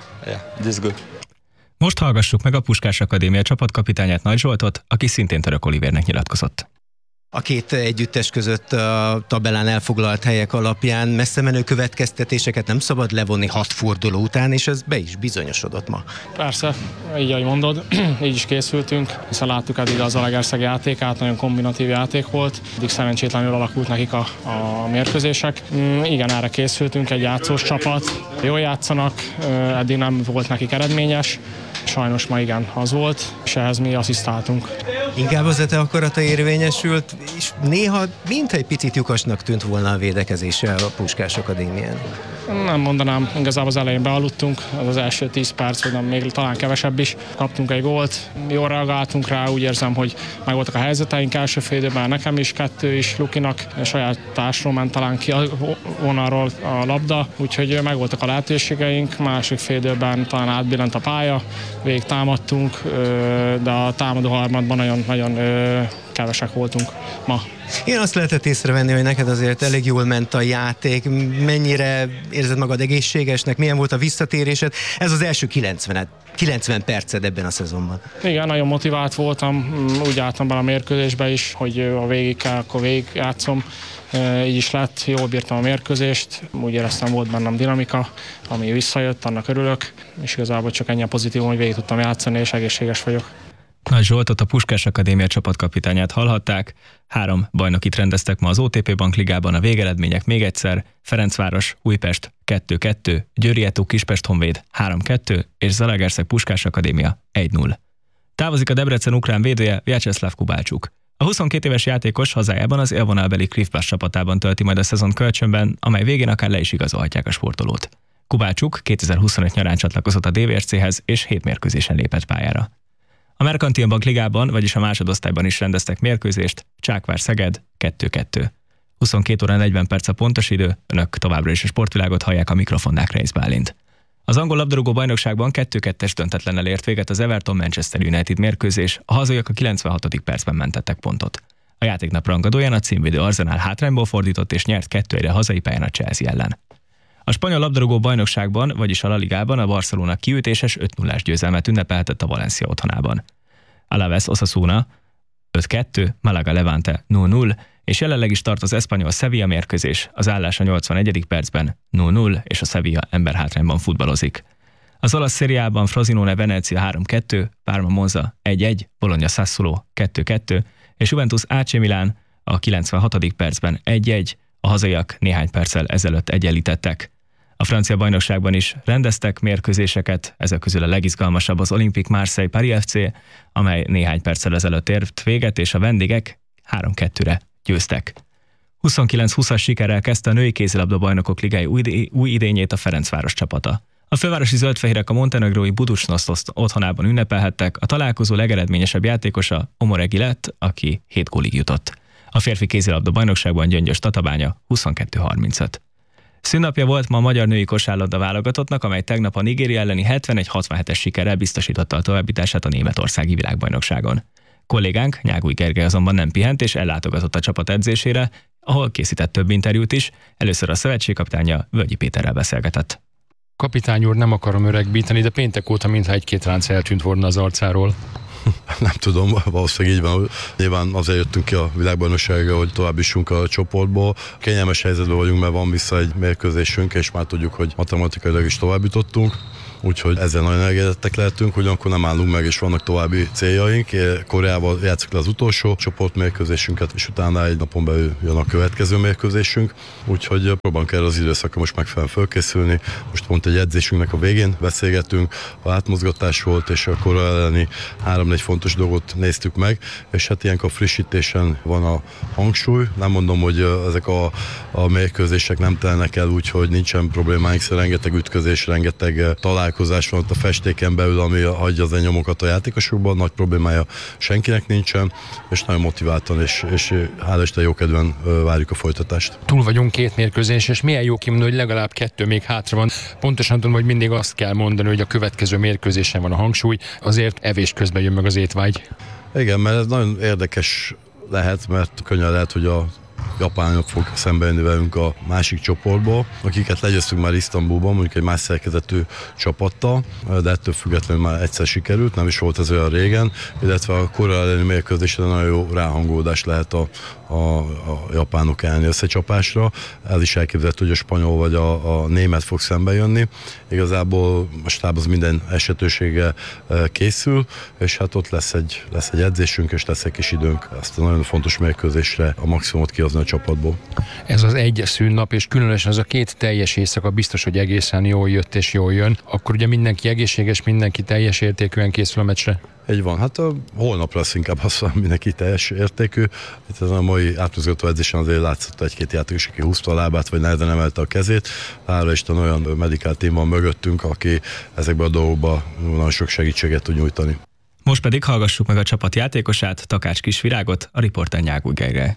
Most hallgassuk meg a Puskás Akadémia csapatkapitányát, Nagy Zsoltot, aki szintén Török Olivérnek nyilatkozott. A két együttes között a tabellán elfoglalt helyek alapján messze menő következtetéseket nem szabad levonni hat forduló után, és ez be is bizonyosodott ma. Persze, így ahogy mondod, így is készültünk, hiszen láttuk eddig az Zalaegerszeg játékát, nagyon kombinatív játék volt, eddig szerencsétlenül alakult nekik a, a mérkőzések. Mm, igen, erre készültünk, egy játszós csapat, jól játszanak, eddig nem volt nekik eredményes, sajnos ma igen, az volt, és ehhez mi asszisztáltunk. Inkább az a te akarata érvényesült, és néha mintha egy picit lyukasnak tűnt volna a védekezése a Puskás Akadémián. Nem mondanám, igazából az elején bealudtunk, az az első tíz perc, vagy nem, még talán kevesebb is. Kaptunk egy gólt, jól reagáltunk rá, úgy érzem, hogy meg voltak a helyzeteink első fél időben, nekem is, kettő is, Lukinak, saját társról ment talán ki a vonalról a labda, úgyhogy meg voltak a lehetőségeink, másik fél időben talán átbillent a pálya, végig támadtunk, de a támadó harmadban nagyon, nagyon kevesek voltunk ma. Én azt lehetett észrevenni, hogy neked azért elég jól ment a játék, mennyire érzed magad egészségesnek, milyen volt a visszatérésed, ez az első kilencven, kilencven perced ebben a szezonban. Igen, nagyon motivált voltam, úgy álltam be a mérkőzésbe is, hogy a végig kell, akkor végig játszom. Így is lett, jól bírtam a mérkőzést, úgy éreztem, volt bennem dinamika, ami visszajött, annak örülök, és igazából csak ennyi a pozitívum, hogy végig tudtam játszani, és egészséges vagyok. Nagy Zsoltot, a Puskás Akadémia csapatkapitányát hallhatták. Három bajnokit rendeztek ma az o té pé Bankligában, a végeredmények még egyszer: Ferencváros, Újpest kettő kettő, Győri Eto Kispest Honvéd három kettő, és Zalaegerszeg Puskás Akadémia egy null. Távozik a Debrecen ukrán védője, Vyacheslav Kubálcsuk. A huszonkét éves játékos hazájában az élvonalbeli Krivpás csapatában tölti majd a szezon kölcsönben, amely végén akár le is igazolhatják a sportolót. Kubálcsuk kétezer-huszonöt nyarán csatlakozott a dé vé es céhez, és hét mérkőzésen lépett pályára. A Merkantil Bank Ligában, vagyis a másodosztályban is rendeztek mérkőzést, Csákvár-Szeged kettő kettő. huszonkét óra negyven perc a pontos idő, önök továbbra is a sportvilágot hallják, a mikrofonnál Kreisz Bálint. Az angol labdarúgó bajnokságban kettő kettes döntetlennel ért véget az Everton-Manchester United mérkőzés, a hazaiak a kilencvenhatodik percben mentettek pontot. A játéknap rangadóján a címvédő Arsenal hátrányból fordított és nyert kettő egyre hazai pályán a Chelsea ellen. A spanyol labdarúgó bajnokságban, vagyis a La Ligában a Barcelona kiütéses öt nullás győzelmet ünnepelhetett a Valencia otthonában. Alaves Osasuna öt kettő, Malaga Levante nulla null, és jelenleg is tart az espanyol Sevilla mérkőzés, az állás a nyolcvanegyedik percben nulla null, és a Sevilla emberhátrányban futballozik. Az olasz szériában Frosinone Venezia három kettő, Parma Monza egy egy, Bologna Sassuolo kettő kettő, és Juventus á cé Milán a kilencvenhatodik percben egy egy, a hazaiak néhány perccel ezelőtt egyenlítettek. A francia bajnokságban is rendeztek mérkőzéseket, ezek közül a legizgalmasabb az Olympique Marseille Paris ef cé, amely néhány perccel ezelőtt ért véget, és a vendégek három kettőre győztek. huszonkilenc húszas sikerrel kezdte a női kézilabda bajnokok ligai új, új idényét a Ferencváros csapata. A fővárosi zöldfehérek a montenegrói Buducsnosztosz otthonában ünnepelhettek, a találkozó legeredményesebb játékosa Omoregi lett, aki hét gólig jutott. A férfi kézilabda bajnokságban Gyöngyös Tatabánya huszonkettő harmincöt. Szünnapja volt ma a magyar női kosárlabda válogatottnak, amely tegnap a Nigéria elleni hetvenegy hatvanhetes sikerrel biztosította a továbbjutását a németországi világbajnokságon. Kollégánk, Nyágúj Gergely azonban nem pihent és ellátogatott a csapat edzésére, ahol készített több interjút is. Először a szövetségkapitánya Völgyi Péterrel beszélgetett. Kapitány úr, nem akarom öregbíteni, de péntek óta mintha egy-két ránc eltűnt volna az arcáról. Nem tudom, valószínűleg így van. Nyilván azért jöttünk ki a világbajnokságra, hogy tovább jussunk a csoportból. Kényelmes helyzetben vagyunk, mert van vissza egy mérkőzésünk, és már tudjuk, hogy matematikailag is tovább jutottunk. Úgyhogy ezzel nagyon elégedettek lehetünk, ugyanakkor nem állunk meg, és vannak további céljaink. Koreával játszunk le az utolsó csoportmérkőzésünket, és utána egy napon belül jön a következő mérkőzésünk. Úgyhogy próbálunk erre az időszakra most megfelelően fölkészülni. Most pont egy edzésünknek a végén beszélgetünk, a átmozgatás volt, és a Korea elleni három-négy fontos dolgot néztük meg, és hát ilyenkor frissítésen van a hangsúly. Nem mondom, hogy ezek a, a mérkőzések nem telnek el úgy, hogy nincsen problémáink, szóval rengeteg ütközés, rengeteg találkozás van ott a festéken belül, ami hagyja az nyomokat a játékosokban, nagy problémája senkinek nincsen, és nagyon motiváltan, és, és hála Isten jókedven várjuk a folytatást. Túl vagyunk két mérkőzés, és milyen jó kimondani, hogy legalább kettő még hátra van. Pontosan tudom, hogy mindig azt kell mondani, hogy a következő mérkőzésen van a hangsúly, azért evés közben jön meg az étvágy. Igen, mert ez nagyon érdekes lehet, mert könnyen lehet, hogy a japánok fog szembejöni velünk a másik csoportból, akiket legyőztünk már Isztambulban, mondjuk egy más szerkezetű csapattal, de ettől függetlenül már egyszer sikerült, nem is volt ez olyan régen, illetve a Korea elleni mérkőzésen nagyon jó ráhangolódás lehet a, a, a japánok elleni összecsapásra. Ez is elképzelhető, hogy a spanyol vagy a, a német fog szembejönni. Igazából a stáb az minden esetősége készül, és hát ott lesz egy, lesz egy edzésünk, és lesz egy kis időnk ezt a nagyon fontos mérkőzésre a maximumot kihozni a csapatból. Ez az egy szűnnap, és különösen az a két teljes éjszaka biztos, hogy egészen jól jött és jól jön. Akkor ugye mindenki egészséges, mindenki teljes értékűen készül a meccsre. Így van, hát a holnap lesz inkább az, mindenki teljes értékű. Itt ezen a mai átmozgató edzésen azért látszott egy-két játékos, aki húzta a lábát, vagy nehezen emelte a kezét. Hála Isten olyan medikál tím van mögöttünk, aki ezekben a dolgokban nagyon sok segítséget tud nyújtani. Most pedig hallgassuk meg a csapat játékosát, Takács Kisvirágot, a riporter Nyágúj Gergely.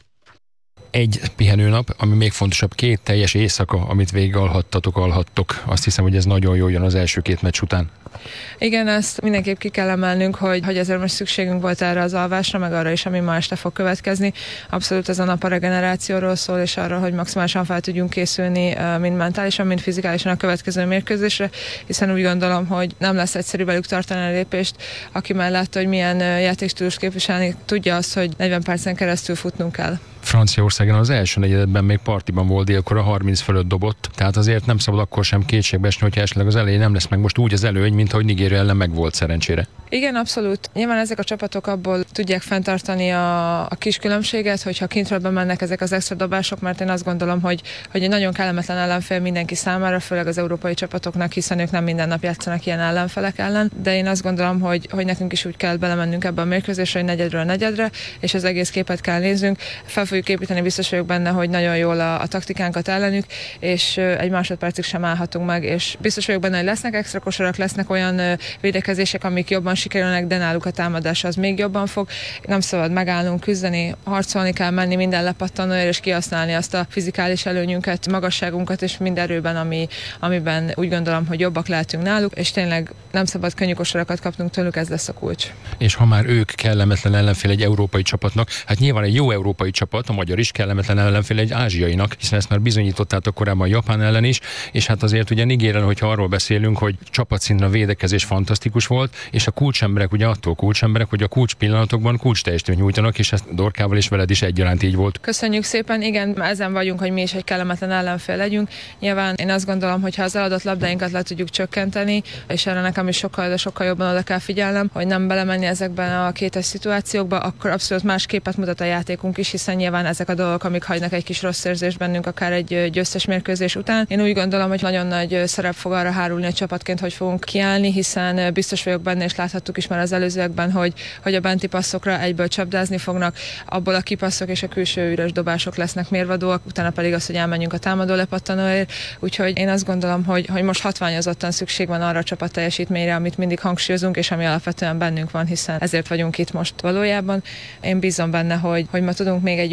Egy pihenőnap, ami még fontosabb, két teljes éjszaka, amit végig alhattatok, alhattok. Azt hiszem, hogy ez nagyon jól jön az első két meccs után. Igen, ezt mindenképp ki kell emelnünk, hogy, hogy ezért most szükségünk volt erre az alvásra, meg arra is, ami ma este fog következni. Abszolút ez a nap a regenerációról szól, és arra, hogy maximálisan fel tudjunk készülni mind mentálisan, mind fizikálisan a következő mérkőzésre, hiszen úgy gondolom, hogy nem lesz egyszerű velük tartani a lépést. Aki már látta, hogy milyen játékstílust képviselni, tudja azt, hogy negyven percen keresztül futnunk kell. Franciaországon az első negyedben még partiban volt, délkor a harminc fölött dobott, tehát azért nem szabad akkor sem kétségbe esni, hogyha esetleg az elején nem lesz meg most úgy az előny, mint ahogy Nigéria ellen meg volt szerencsére. Igen, abszolút. Nyilván ezek a csapatok abból tudják fenntartani a, a kis különbséget, hogyha kintről bemennek ezek az extra dobások, mert én azt gondolom, hogy, hogy egy nagyon kellemetlen ellenfél mindenki számára, főleg az európai csapatoknak, hiszen ők nem minden nap játszanak ilyen ellenfelek ellen, de én azt gondolom, hogy, hogy nekünk is úgy kell belemennünk ebbe a mérkőzésre, hogy negyedről negyedre, és az egész képet kell néznünk. Fel fogjuk építeni, biztos vagyok benne, hogy nagyon jól a, a taktikánkat ellenük, és egy másodpercig sem állhatunk meg, és biztos vagyok benne, hogy lesznek extra kosarak, lesznek olyan védekezések, amik jobban sikerülnek, de náluk a támadás az még jobban fog. Nem szabad megállnunk, küzdeni, harcolni kell menni minden lepattanóért, és kihasználni azt a fizikális előnyünket, magasságunkat, és mind erőben, ami, amiben úgy gondolom, hogy jobbak lehetünk náluk, és tényleg nem szabad könnyű kosarakat kapnunk tőlük, ez lesz a kulcs. És ha már ők kellemetlen ellenfél egy európai csapatnak, hát nyilván egy jó európai csapat, a magyar is kellemetlen ellenfél egy ázsiainak, hiszen ezt már bizonyítottátok korábban a Japán ellen is, és hát azért ugye Nigérián, hogyha arról beszélünk, hogy csapatszinten a védekezés fantasztikus volt, és a kulcsemberek ugye attól kulcsemberek, hogy a kulcs pillanatokban kulcs teljesítményt nyújtanak, és ezt Dorkával és veled is egyaránt így volt. Köszönjük szépen, igen, ezen vagyunk, hogy mi is egy kellemetlen ellenfél legyünk. Nyilván én azt gondolom, hogy ha az eladott labdáinkat le tudjuk csökkenteni, és erre nekem is sokkal, de sokkal jobban oda kell figyelnem, hogy nem belemenni ezekben a kétes szituációkba, akkor abszolút más képet mutat a játékunk is, hiszen nyilván ezek a dolgok, amik hagynak egy kis rossz érzést bennünk akár egy győztes mérkőzés után. Én úgy gondolom, hogy nagyon nagy szerep fog arra hárulni a csapatként, hogy fogunk kiállni, hiszen biztos vagyok benne, és láthattuk is már az előzőekben, hogy, hogy a benti passzokra egyből csapdázni fognak, abból a kipasszok és a külső üres dobások lesznek mérvadóak, utána pedig az, hogy elmenjünk a támadó lepattanóért. Úgyhogy én azt gondolom, hogy, hogy most hatványozottan szükség van arra a csapat teljesítményre, amit mindig hangsúlyozunk, és ami alapvetően bennünk van, hiszen ezért vagyunk itt most valójában. Én bízom benne, hogy, hogy ma tudunk még egy jó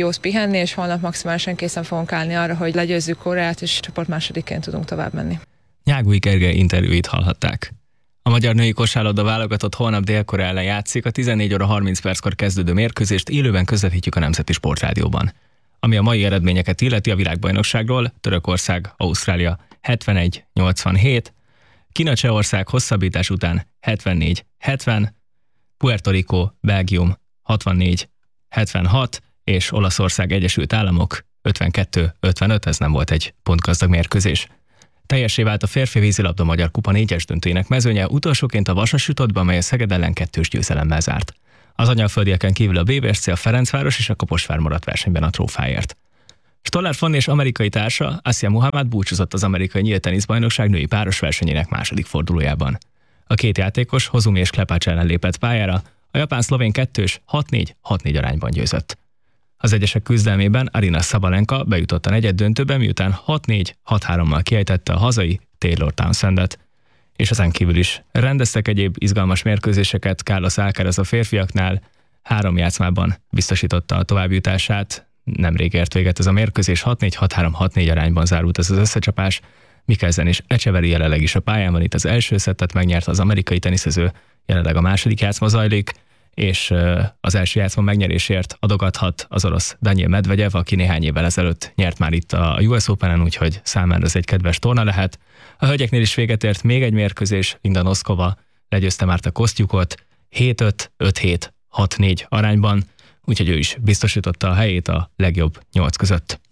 jót pihenni, és holnap maximálisan készen fogunk állni arra, hogy legyőzzük Koreát, és csoport másodiként tudunk tovább menni. Nyágúj Gergely interjúit hallhatták. A magyar női kosárlabda válogatott holnap Dél-Korea ellen játszik, a tizennégy óra harminc perckor kezdődő mérkőzést élőben közvetítjük a Nemzeti Sportrádióban. Ami a mai eredményeket illeti a világbajnokságról, Törökország, Ausztrália hetvenegy nyolcvanhét, Kína Csehország hosszabbítás után hetvennégy hetven, Puerto Rico, Belgium hatvannégy hetvenhat, és Olaszország Egyesült Államok ötvenkettő ötvenöt, ez nem volt egy pontgazdag mérkőzés. Teljessé vált a férfi vízilabda Magyar Kupa négyes döntőjének mezőnye, utolsóként a Vasas jutott be, amely a Szeged ellen kettős győzelemmel zárt. Az angyalföldieken kívül a bé vé es cé, a Ferencváros és a Kaposvár maradt versenyben a trófáért. Stollár Fanni és amerikai társa, Asia Muhammad búcsúzott az amerikai nyílt teniszbajnokság női páros versenyének második fordulójában. A két játékos Hozumi és Klepács ellen lépett pályára, a japán-szlovén kettős hat négy hat négy arányban győzött. Az egyesek küzdelmében Arina Sabalenka bejutott a negyed döntőbe, miután hat négy hat hárommal kiejtette a hazai Taylor Townsendet. És ezen kívül is rendeztek egyéb izgalmas mérkőzéseket. Carlos Alcaraz a férfiaknál három játszmában biztosította a továbbjutását. Nemrég ért véget ez a mérkőzés, hat négy hat három hat négy arányban zárult ez az összecsapás. Mikkelsen és Echeverry jelenleg is a pályán van, itt az első szettet megnyerte az amerikai teniszező, jelenleg a második játszma zajlik, és az első játszma megnyerésért adogathat az orosz Daniil Medvegyev, aki néhány évvel ezelőtt nyert már itt a U S Openen, úgyhogy számára ez egy kedves torna lehet. A hölgyeknél is véget ért még egy mérkőzés, Linda Noskova legyőzte Márta Kosztjukot hét öt öt hét hat négy arányban, úgyhogy ő is biztosította a helyét a legjobb nyolc között.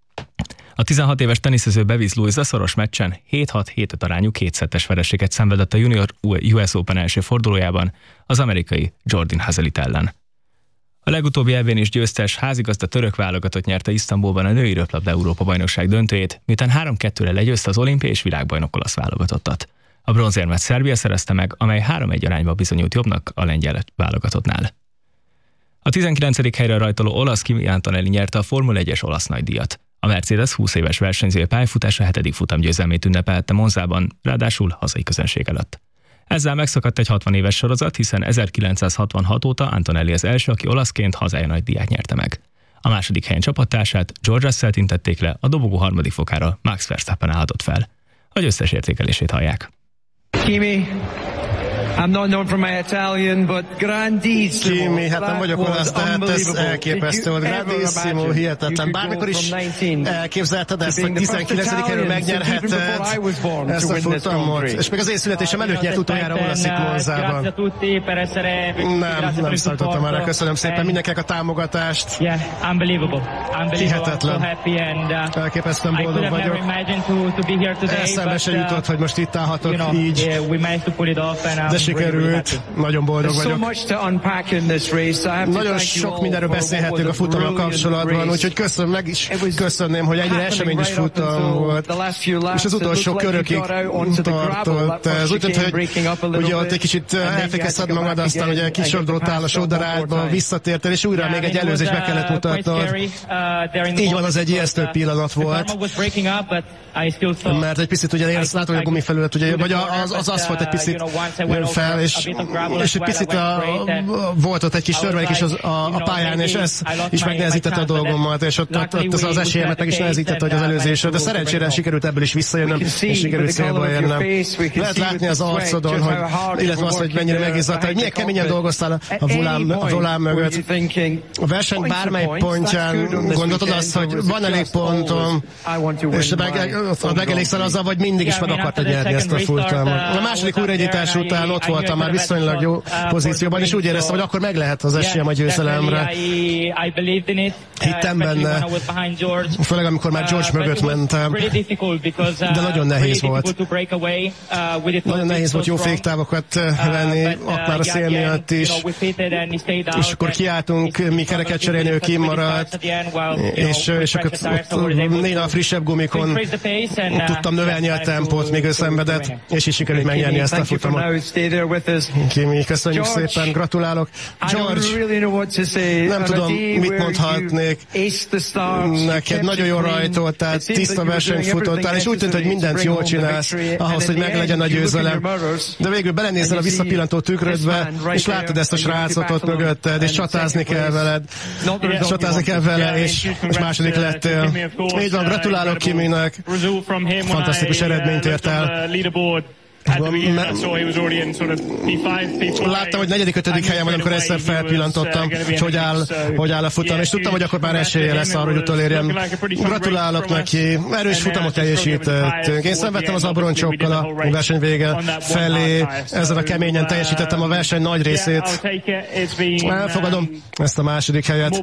A tizenhat éves teniszező Bevis Louisa szoros meccsen hét hat hét öt arányú kétszettes vereséget szenvedett a Junior U S Open első fordulójában az amerikai Jordan Hazelit ellen. A legutóbbi é bén is győztes házigazda török válogatott nyerte Isztambulban a női röplabda Európa-bajnokság döntőjét, miután három kettőre legyőzte az olimpiai és világbajnok olasz válogatottat. A bronzérmet Szerbia szerezte meg, amely három egy arányba bizonyult jobbnak a lengyel válogatottnál. A tizenkilencedik helyre rajtoló olasz Kimi Antonelli nyerte a Formula egyes olasz nagydíjat. A Mercedes húsz éves versenyzője pályafutása hetedik futamgyőzelmét ünnepelte Monzában, ráadásul hazai közönség előtt. Ezzel megszakadt egy hatvan éves sorozat, hiszen ezerkilencszázhatvanhat óta Antonelli az első, aki olaszként hazája nagydíját nyerte meg. A második helyen csapattársát, George Russell intették le, a dobogó harmadik fokára Max Verstappen állhatott fel. A győztes értékelését hallják. Kimi, I'm not known for my Italian, but grandissimo. Kimi, hát nem vagyok olasz, de hát ez elképesztő volt. Grandissimo, hihetetlen. Bármikor is elképzelted ezt, hogy tizenkilencedik helyről megnyerheted ezt a futamot. És még az én születésem előtt nyert utoljára olasz itt Monzában. Nem, nem számítottam erre. Köszönöm szépen mindenkinek a támogatást. Hihetetlen. Elképesztően boldog vagyok. Eszembe se jutott, hogy most itt állhatok így. De sikerült, nagyon boldog vagyok. Nagyon sok mindenről beszélhetünk a futammal kapcsolatban, úgyhogy köszönöm, meg is köszönném, hogy ennyire eseményes futam volt. És az utolsó körökig tartott. Ez úgy tűnt, hogy ugye ott egy kicsit elfékezted magad, aztán ugye kisordultál a sódarádba, visszatértél, és újra még egy előzésbe kellett mutatnod. Így van, az egy ijesztő pillanat volt. Mert egy picit ugye én látom, hogy a gumifelület, ugye, vagy az, az aszfalt egy picit fel, és, és egy picit a, volt ott egy kis törmelék is az, a, a pályán, és ez is megnehezítette a dolgomat, és ott, ott, ott az, az esélyemet meg is nehezítette, hogy az előzésre, de szerencsére sikerült ebből is visszajönnöm, és sikerült célba érnem. Lehet látni az arcodon, hogy, illetve azt, hogy mennyire megizzadt, hogy milyen keményen dolgoztál a volán, a volán mögött. A verseny bármely pontján gondoltad azt, hogy van elég pontom, és meg, megelégszel azzal, vagy mindig is meg akartad nyerni ezt a futamot. A második újraindítás után ott voltam már viszonylag jó pozícióban, és úgy éreztem, hogy akkor meg lehet az esélyem a győzelemre. Hittem benne, főleg amikor már George mögött mentem, de nagyon nehéz volt. Nagyon nehéz volt jó féktávokat venni, akár a szél miatt is, és akkor kiálltunk, mi kereket cserélni, ő kimaradt, és, és akkor néha a frissebb gumikon tudtam növelni a tempót, még ő szenvedett, és is sikerült megnyerni ezt a futamot. Kimi, köszönjük szépen, gratulálok. George, nem tudom, mit mondhatnék. játék, neked nagyon jól rajtolt, tehát tiszta versenyt futottál, és úgy tűnt, hogy mindent jól csinálsz ahhoz, hogy meglegyen a győzelem. De végül belenézel a visszapillantó tükrödbe, és látod ezt a srácot ott mögötted, és csatázni kell veled, csatázni kell vele, és, és második lettél. Így van, gratulálok Kiminek, fantasztikus eredményt ért el. Láttam, hogy negyedik, ötödik helyen van, amikor egyszer felpillantottam, hogy hogy áll, hogy áll a futam, és tudtam, hogy akkor már esélye lesz arra, hogy utolérjem. Gratulálok neki, erős futamot teljesítettünk. Én szenvedtem az abroncsokkal a verseny vége felé, ezen a keményen teljesítettem a verseny nagy részét. Elfogadom ezt a második helyet.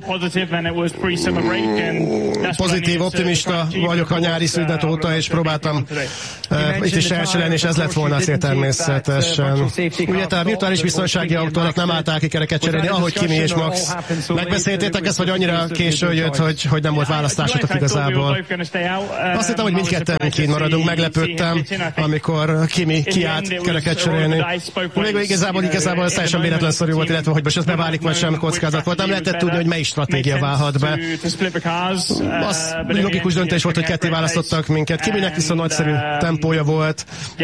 Pozitív, optimista vagyok a nyári szünet óta, és próbáltam uh, itt is első lenni, és ez lett volna a cél természetesen. Ugye a virtuális biztonsági autónak nem állták ki kereket cserélni, ahogy Kimi és Max. Megbeszéltétek ezt, vagy annyira késő jött, hogy, hogy nem volt választásotok igazából? Azt hittem, hogy mindketten kint maradunk, meglepődtem, amikor Kimi kiállt kereket cserélni. Végül igazából, igazából ez teljesen véletlenszerű volt, illetve hogy most ez beválik, vagy sem kockázat volt. Nem lehetett tudni, hogy melyik stratégia válhat be. Az logikus döntés volt, hogy ketté választottak minket. Kiminek viszont nagyszerű tempója volt.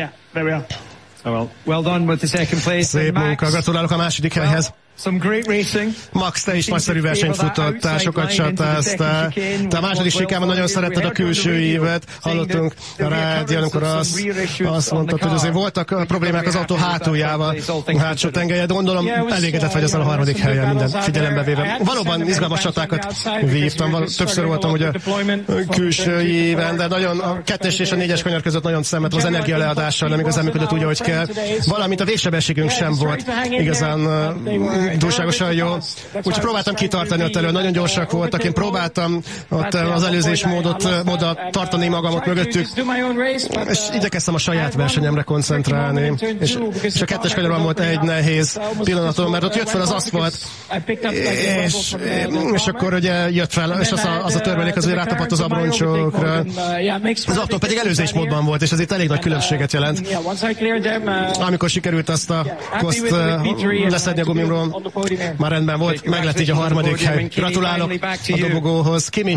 Szép munka, gratulálok a második helyhez. Max, te is nagyszerű versenyt futottál, sokat csatáztál. Te a második sikában nagyon szeretted a külső ívet. Hallottunk a rádió, amikor azt, azt mondtad, hogy azért voltak problémák az autó hátuljával, a hátsó tengelye, de gondolom elégedett vagy ezzel a harmadik helyen, minden figyelembe véve. Valóban izgalmas csatákat vívtam, többször voltam ugye külső íven, de nagyon a kettes és a négyes kanyar között nagyon szenvedtem az energialeadással, nem igazán működött úgy, ahogy kell. Valamint a végsebességünk sem volt igazán túlságosan jó. Úgyhogy próbáltam kitartani ott elő, nagyon gyorsak voltak, én próbáltam ott az előzés módot, módot tartani magamat mögöttük, és igyekeztem a saját versenyemre koncentrálni. És, és a kettes kanyarban volt egy nehéz pillanatom, mert ott jött fel az aszfalt, és, és akkor ugye jött fel, és az a, az a törmelék az, hogy rátapadt az abroncsokra. Az autó pedig előzés módban volt, és ez itt elég nagy különbséget jelent. Amikor sikerült azt a koszt leszedni a gumimról, már rendben volt, meg lett így a harmadik hely. Gratulálok a dobogóhoz. Kimi?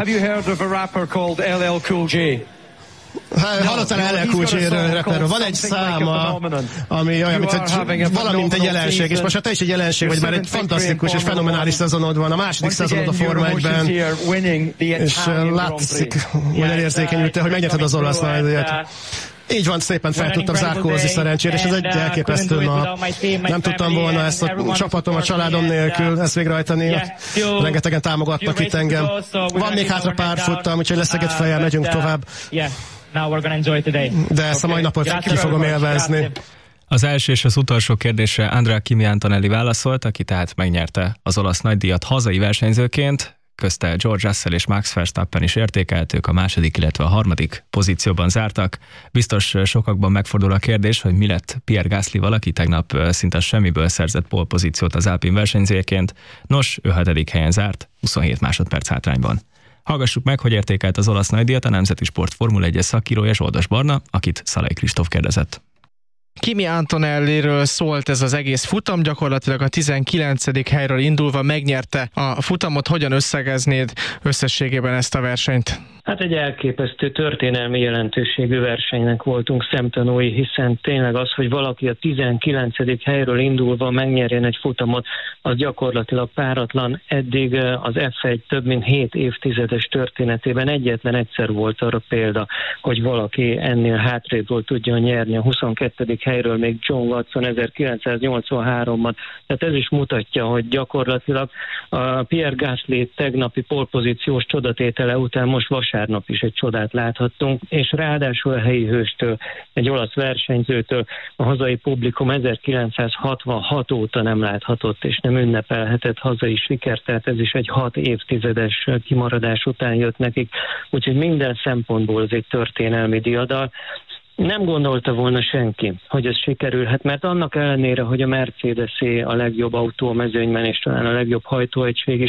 Hallottál el el Cool J-ről, rapperről. Van egy száma, ami olyan, mint egy, valamint egy jelenség, és most hát te is egy jelenség, vagy már egy fantasztikus és fenomenális szezonod van, a második szezonod a Forma egyben, és látszik, hogy elérzékenyültél, hogy megnyerted az olasz nagydíjat. Így van, szépen fel tudtam zárkózni szerencsére, és ez egy elképesztő nap. Nem tudtam volna ezt a csapatom, a családom nélkül ezt végrehajtani. Rengetegen támogatnak itt engem. Van még hátra pár futtam, úgyhogy leszegett fejjel megyünk tovább. De ezt a mai napot ki fogom élvezni. Az első és az utolsó kérdésre Andrea Kimi Antonelli válaszolt, aki tehát megnyerte az olasz nagydíjat hazai versenyzőként. Közte George Russell és Max Verstappen is értékeltük, a második, illetve a harmadik pozícióban zártak. Biztos sokakban megfordul a kérdés, hogy mi lett Pierre Gaslyval, aki tegnap szinte semmiből szerzett pole pozíciót az Alpine versenyzőjeként. Nos, ő hetedik helyen zárt, huszonhét másodperc hátrányban. Hallgassuk meg, hogy értékelt az olasz nagydíjat a Nemzeti Sport Formula egyes szakírója Zsoldos Barna, akit Szalai Kristóf kérdezett. Kimi Antonelliről szólt ez az egész futam, gyakorlatilag a tizenkilencedik helyről indulva megnyerte a futamot. Hogyan összegeznéd összességében ezt a versenyt? Hát egy elképesztő történelmi jelentőségű versenynek voltunk szemtanúi, hiszen tényleg az, hogy valaki a tizenkilencedik helyről indulva megnyerjen egy futamot, az gyakorlatilag páratlan. Eddig az ef egy több mint hét évtizedes történetében egyetlen egyszer volt arra példa, hogy valaki ennél hátrébről tudja nyerni. A huszonkettedik helyről még John Watson ezerkilencszáznyolcvanháromban. Tehát ez is mutatja, hogy gyakorlatilag a Pierre Gasly tegnapi polpozíciós csodatétele után most vasárnap is egy csodát láthattunk, és ráadásul a helyi hőstől, egy olasz versenyzőtől a hazai publikum ezerkilencszázhatvanhat óta nem láthatott és nem ünnepelhetett hazai sikert, tehát ez is egy hat évtizedes kimaradás után jött nekik, úgyhogy minden szempontból ez egy történelmi diadal. Nem gondolta volna senki, hogy ez sikerülhet, mert annak ellenére, hogy a Mercedes-é a legjobb autó a mezőnyben, és talán a legjobb hajtóegység is,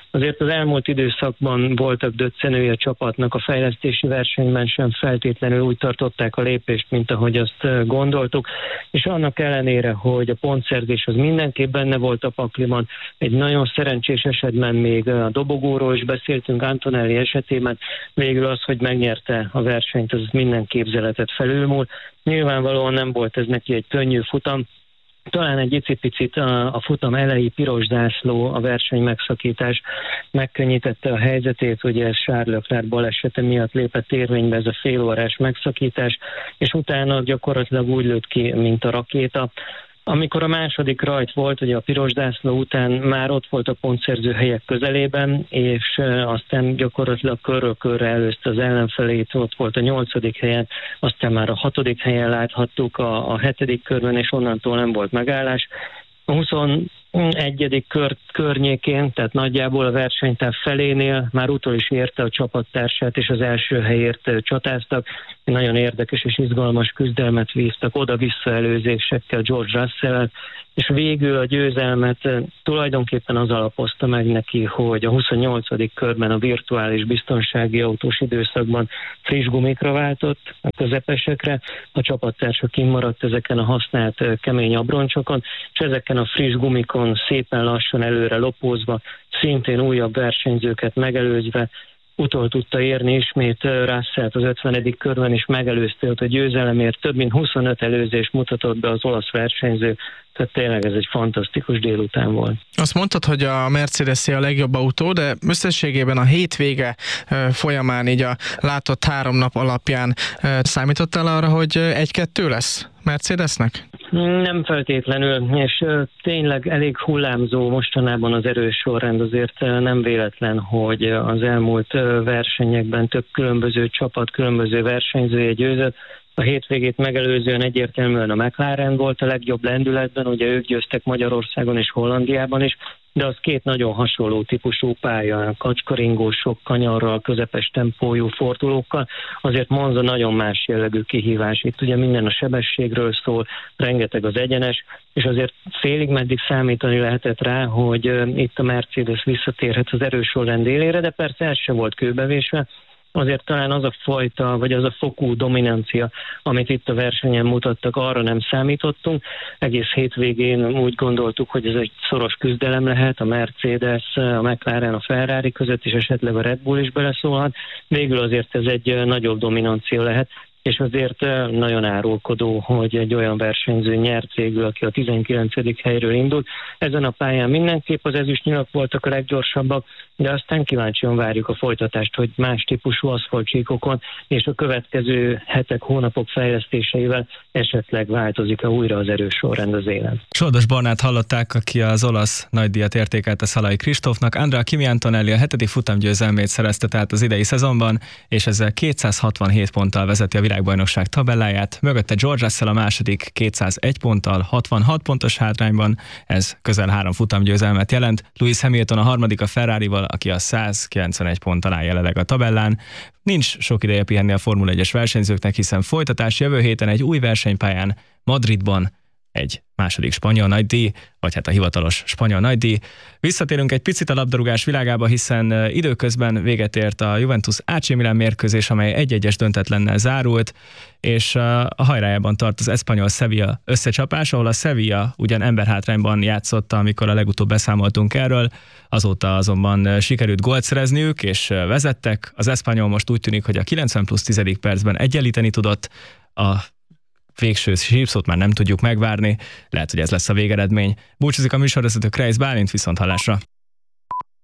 Azért az elmúlt időszakban voltak döccenői a csapatnak, a fejlesztési versenyben sem feltétlenül úgy tartották a lépést, mint ahogy azt gondoltuk, és annak ellenére, hogy a pontszerzés az mindenképp benne volt a pakliban, egy nagyon szerencsés esetben még a dobogóról is beszéltünk Antonelli esetében, végül az, hogy megnyerte a versenyt, az minden képzeletet felülmúl. Nyilvánvalóan nem volt ez neki egy könnyű futam, talán egy icipicit a, a futam elejé piros zászló, a verseny megszakítás megkönnyítette a helyzetét, ugye ez Charles Leclerc balesete miatt lépett érvénybe ez a félórás megszakítás, és utána gyakorlatilag úgy lőtt ki, mint a rakéta. Amikor a második rajt volt, ugye a piros zászló után már ott volt a pontszerző helyek közelében, és aztán gyakorlatilag körről körre előzte az ellenfelét, ott volt a nyolcadik helyen, aztán már a hatodik helyen láthattuk a, a hetedik körben, és onnantól nem volt megállás. A huszonegyedik kör környékén, tehát nagyjából a versenytáv felénél már utol is érte a csapattársát, és az első helyért csatáztak. Nagyon érdekes és izgalmas küzdelmet vívtak oda-vissza előzésekkel George Russell-el, és végül a győzelmet tulajdonképpen az alapozta meg neki, hogy a huszonnyolcadik körben a virtuális biztonsági autós időszakban friss gumikra váltott, a közepesekre, a csapattársa kimaradt ezeken a használt kemény abroncsokon, és ezeken a friss gumikon szépen lassan előre lopózva, szintén újabb versenyzőket megelőzve, utol tudta érni ismét Russellt az ötvenedik körben, és megelőzte ott a győzelemért. Több mint huszonöt előzést mutatott be az olasz versenyző, tehát tényleg ez egy fantasztikus délután volt. Azt mondtad, hogy a Mercedes-é a legjobb autó, de összességében a hétvége folyamán így a látott három nap alapján számítottál arra, hogy egy-kettő lesz Mercedesnek? Nem feltétlenül, és tényleg elég hullámzó mostanában az erős sorrend, azért nem véletlen, hogy az elmúlt versenyekben több különböző csapat, különböző versenyzője győzött. A hétvégét megelőzően egyértelműen a McLaren volt a legjobb lendületben, ugye ők győztek Magyarországon és Hollandiában is, de az két nagyon hasonló típusú pálya, kacskaringós, sok kanyarral, közepes tempójú fordulókkal, azért Monza nagyon más jellegű kihívás. Itt ugye minden a sebességről szól, rengeteg az egyenes, és azért félig meddig számítani lehetett rá, hogy itt a Mercedes visszatérhet az erős sorrend élére, de persze ez sem volt kőbevésve. Azért talán az a fajta, vagy az a fokú dominancia, amit itt a versenyen mutattak, arra nem számítottunk. Egész hétvégén úgy gondoltuk, hogy ez egy szoros küzdelem lehet, a Mercedes, a McLaren, a Ferrari között, és esetleg a Red Bull is beleszólhat. Végül azért ez egy nagyobb dominancia lehet, és azért nagyon árulkodó, hogy egy olyan versenyző nyert végül, aki a tizenkilencedik helyről indult. Ezen a pályán mindenképp az ezüstnyilak voltak a leggyorsabbak, de aztán kíváncsian várjuk a folytatást, hogy más típusú aszfaltcsíkokon és a következő hetek, hónapok fejlesztéseivel esetleg változik-e újra az erős sorrend az élen. Soldos Barnát hallották, aki az olasz nagydíjat értékelte Szalai Kristófnak. Andrea Kimi Antonelli a hetedik futamgyőzelmét szerezte tehát az idei szezonban, és ezzel kétszázhatvanhét ponttal vezeti a világbajnokság tabelláját. Mögötte George Russell a második kétszázegy ponttal, hatvanhat pontos hátrányban, ez közel három futamgyőzelmet jelent. Lewis Hamilton a harmadik a Ferrarival, aki a százkilencvenegy ponttal áll jelenleg a tabellán. Nincs sok ideje pihenni a Formula egyes versenyzőknek, hiszen folytatás jövő héten egy új versenypályán, Madridban, egy második spanyol nagydíj, vagy hát a hivatalos spanyol nagydíj. Visszatérünk egy picit a labdarúgás világába, hiszen időközben véget ért a Juventus á cé Milan mérkőzés, amely egy-egyes döntetlennel zárult, és a hajrájában tart az Espanyol Sevilla összecsapás, ahol a Sevilla ugyan emberhátrányban játszotta, amikor a legutóbb beszámoltunk erről, azóta azonban sikerült gólt szerezniük, és vezettek. Az Espanyol most úgy tűnik, hogy a kilencven plusz tíz percben egyenlíteni tudott, a végső sípszót már nem tudjuk megvárni, lehet, hogy ez lesz a végeredmény. Búcsúzik a műsorvezető Kreis Bálint, viszont hallásra.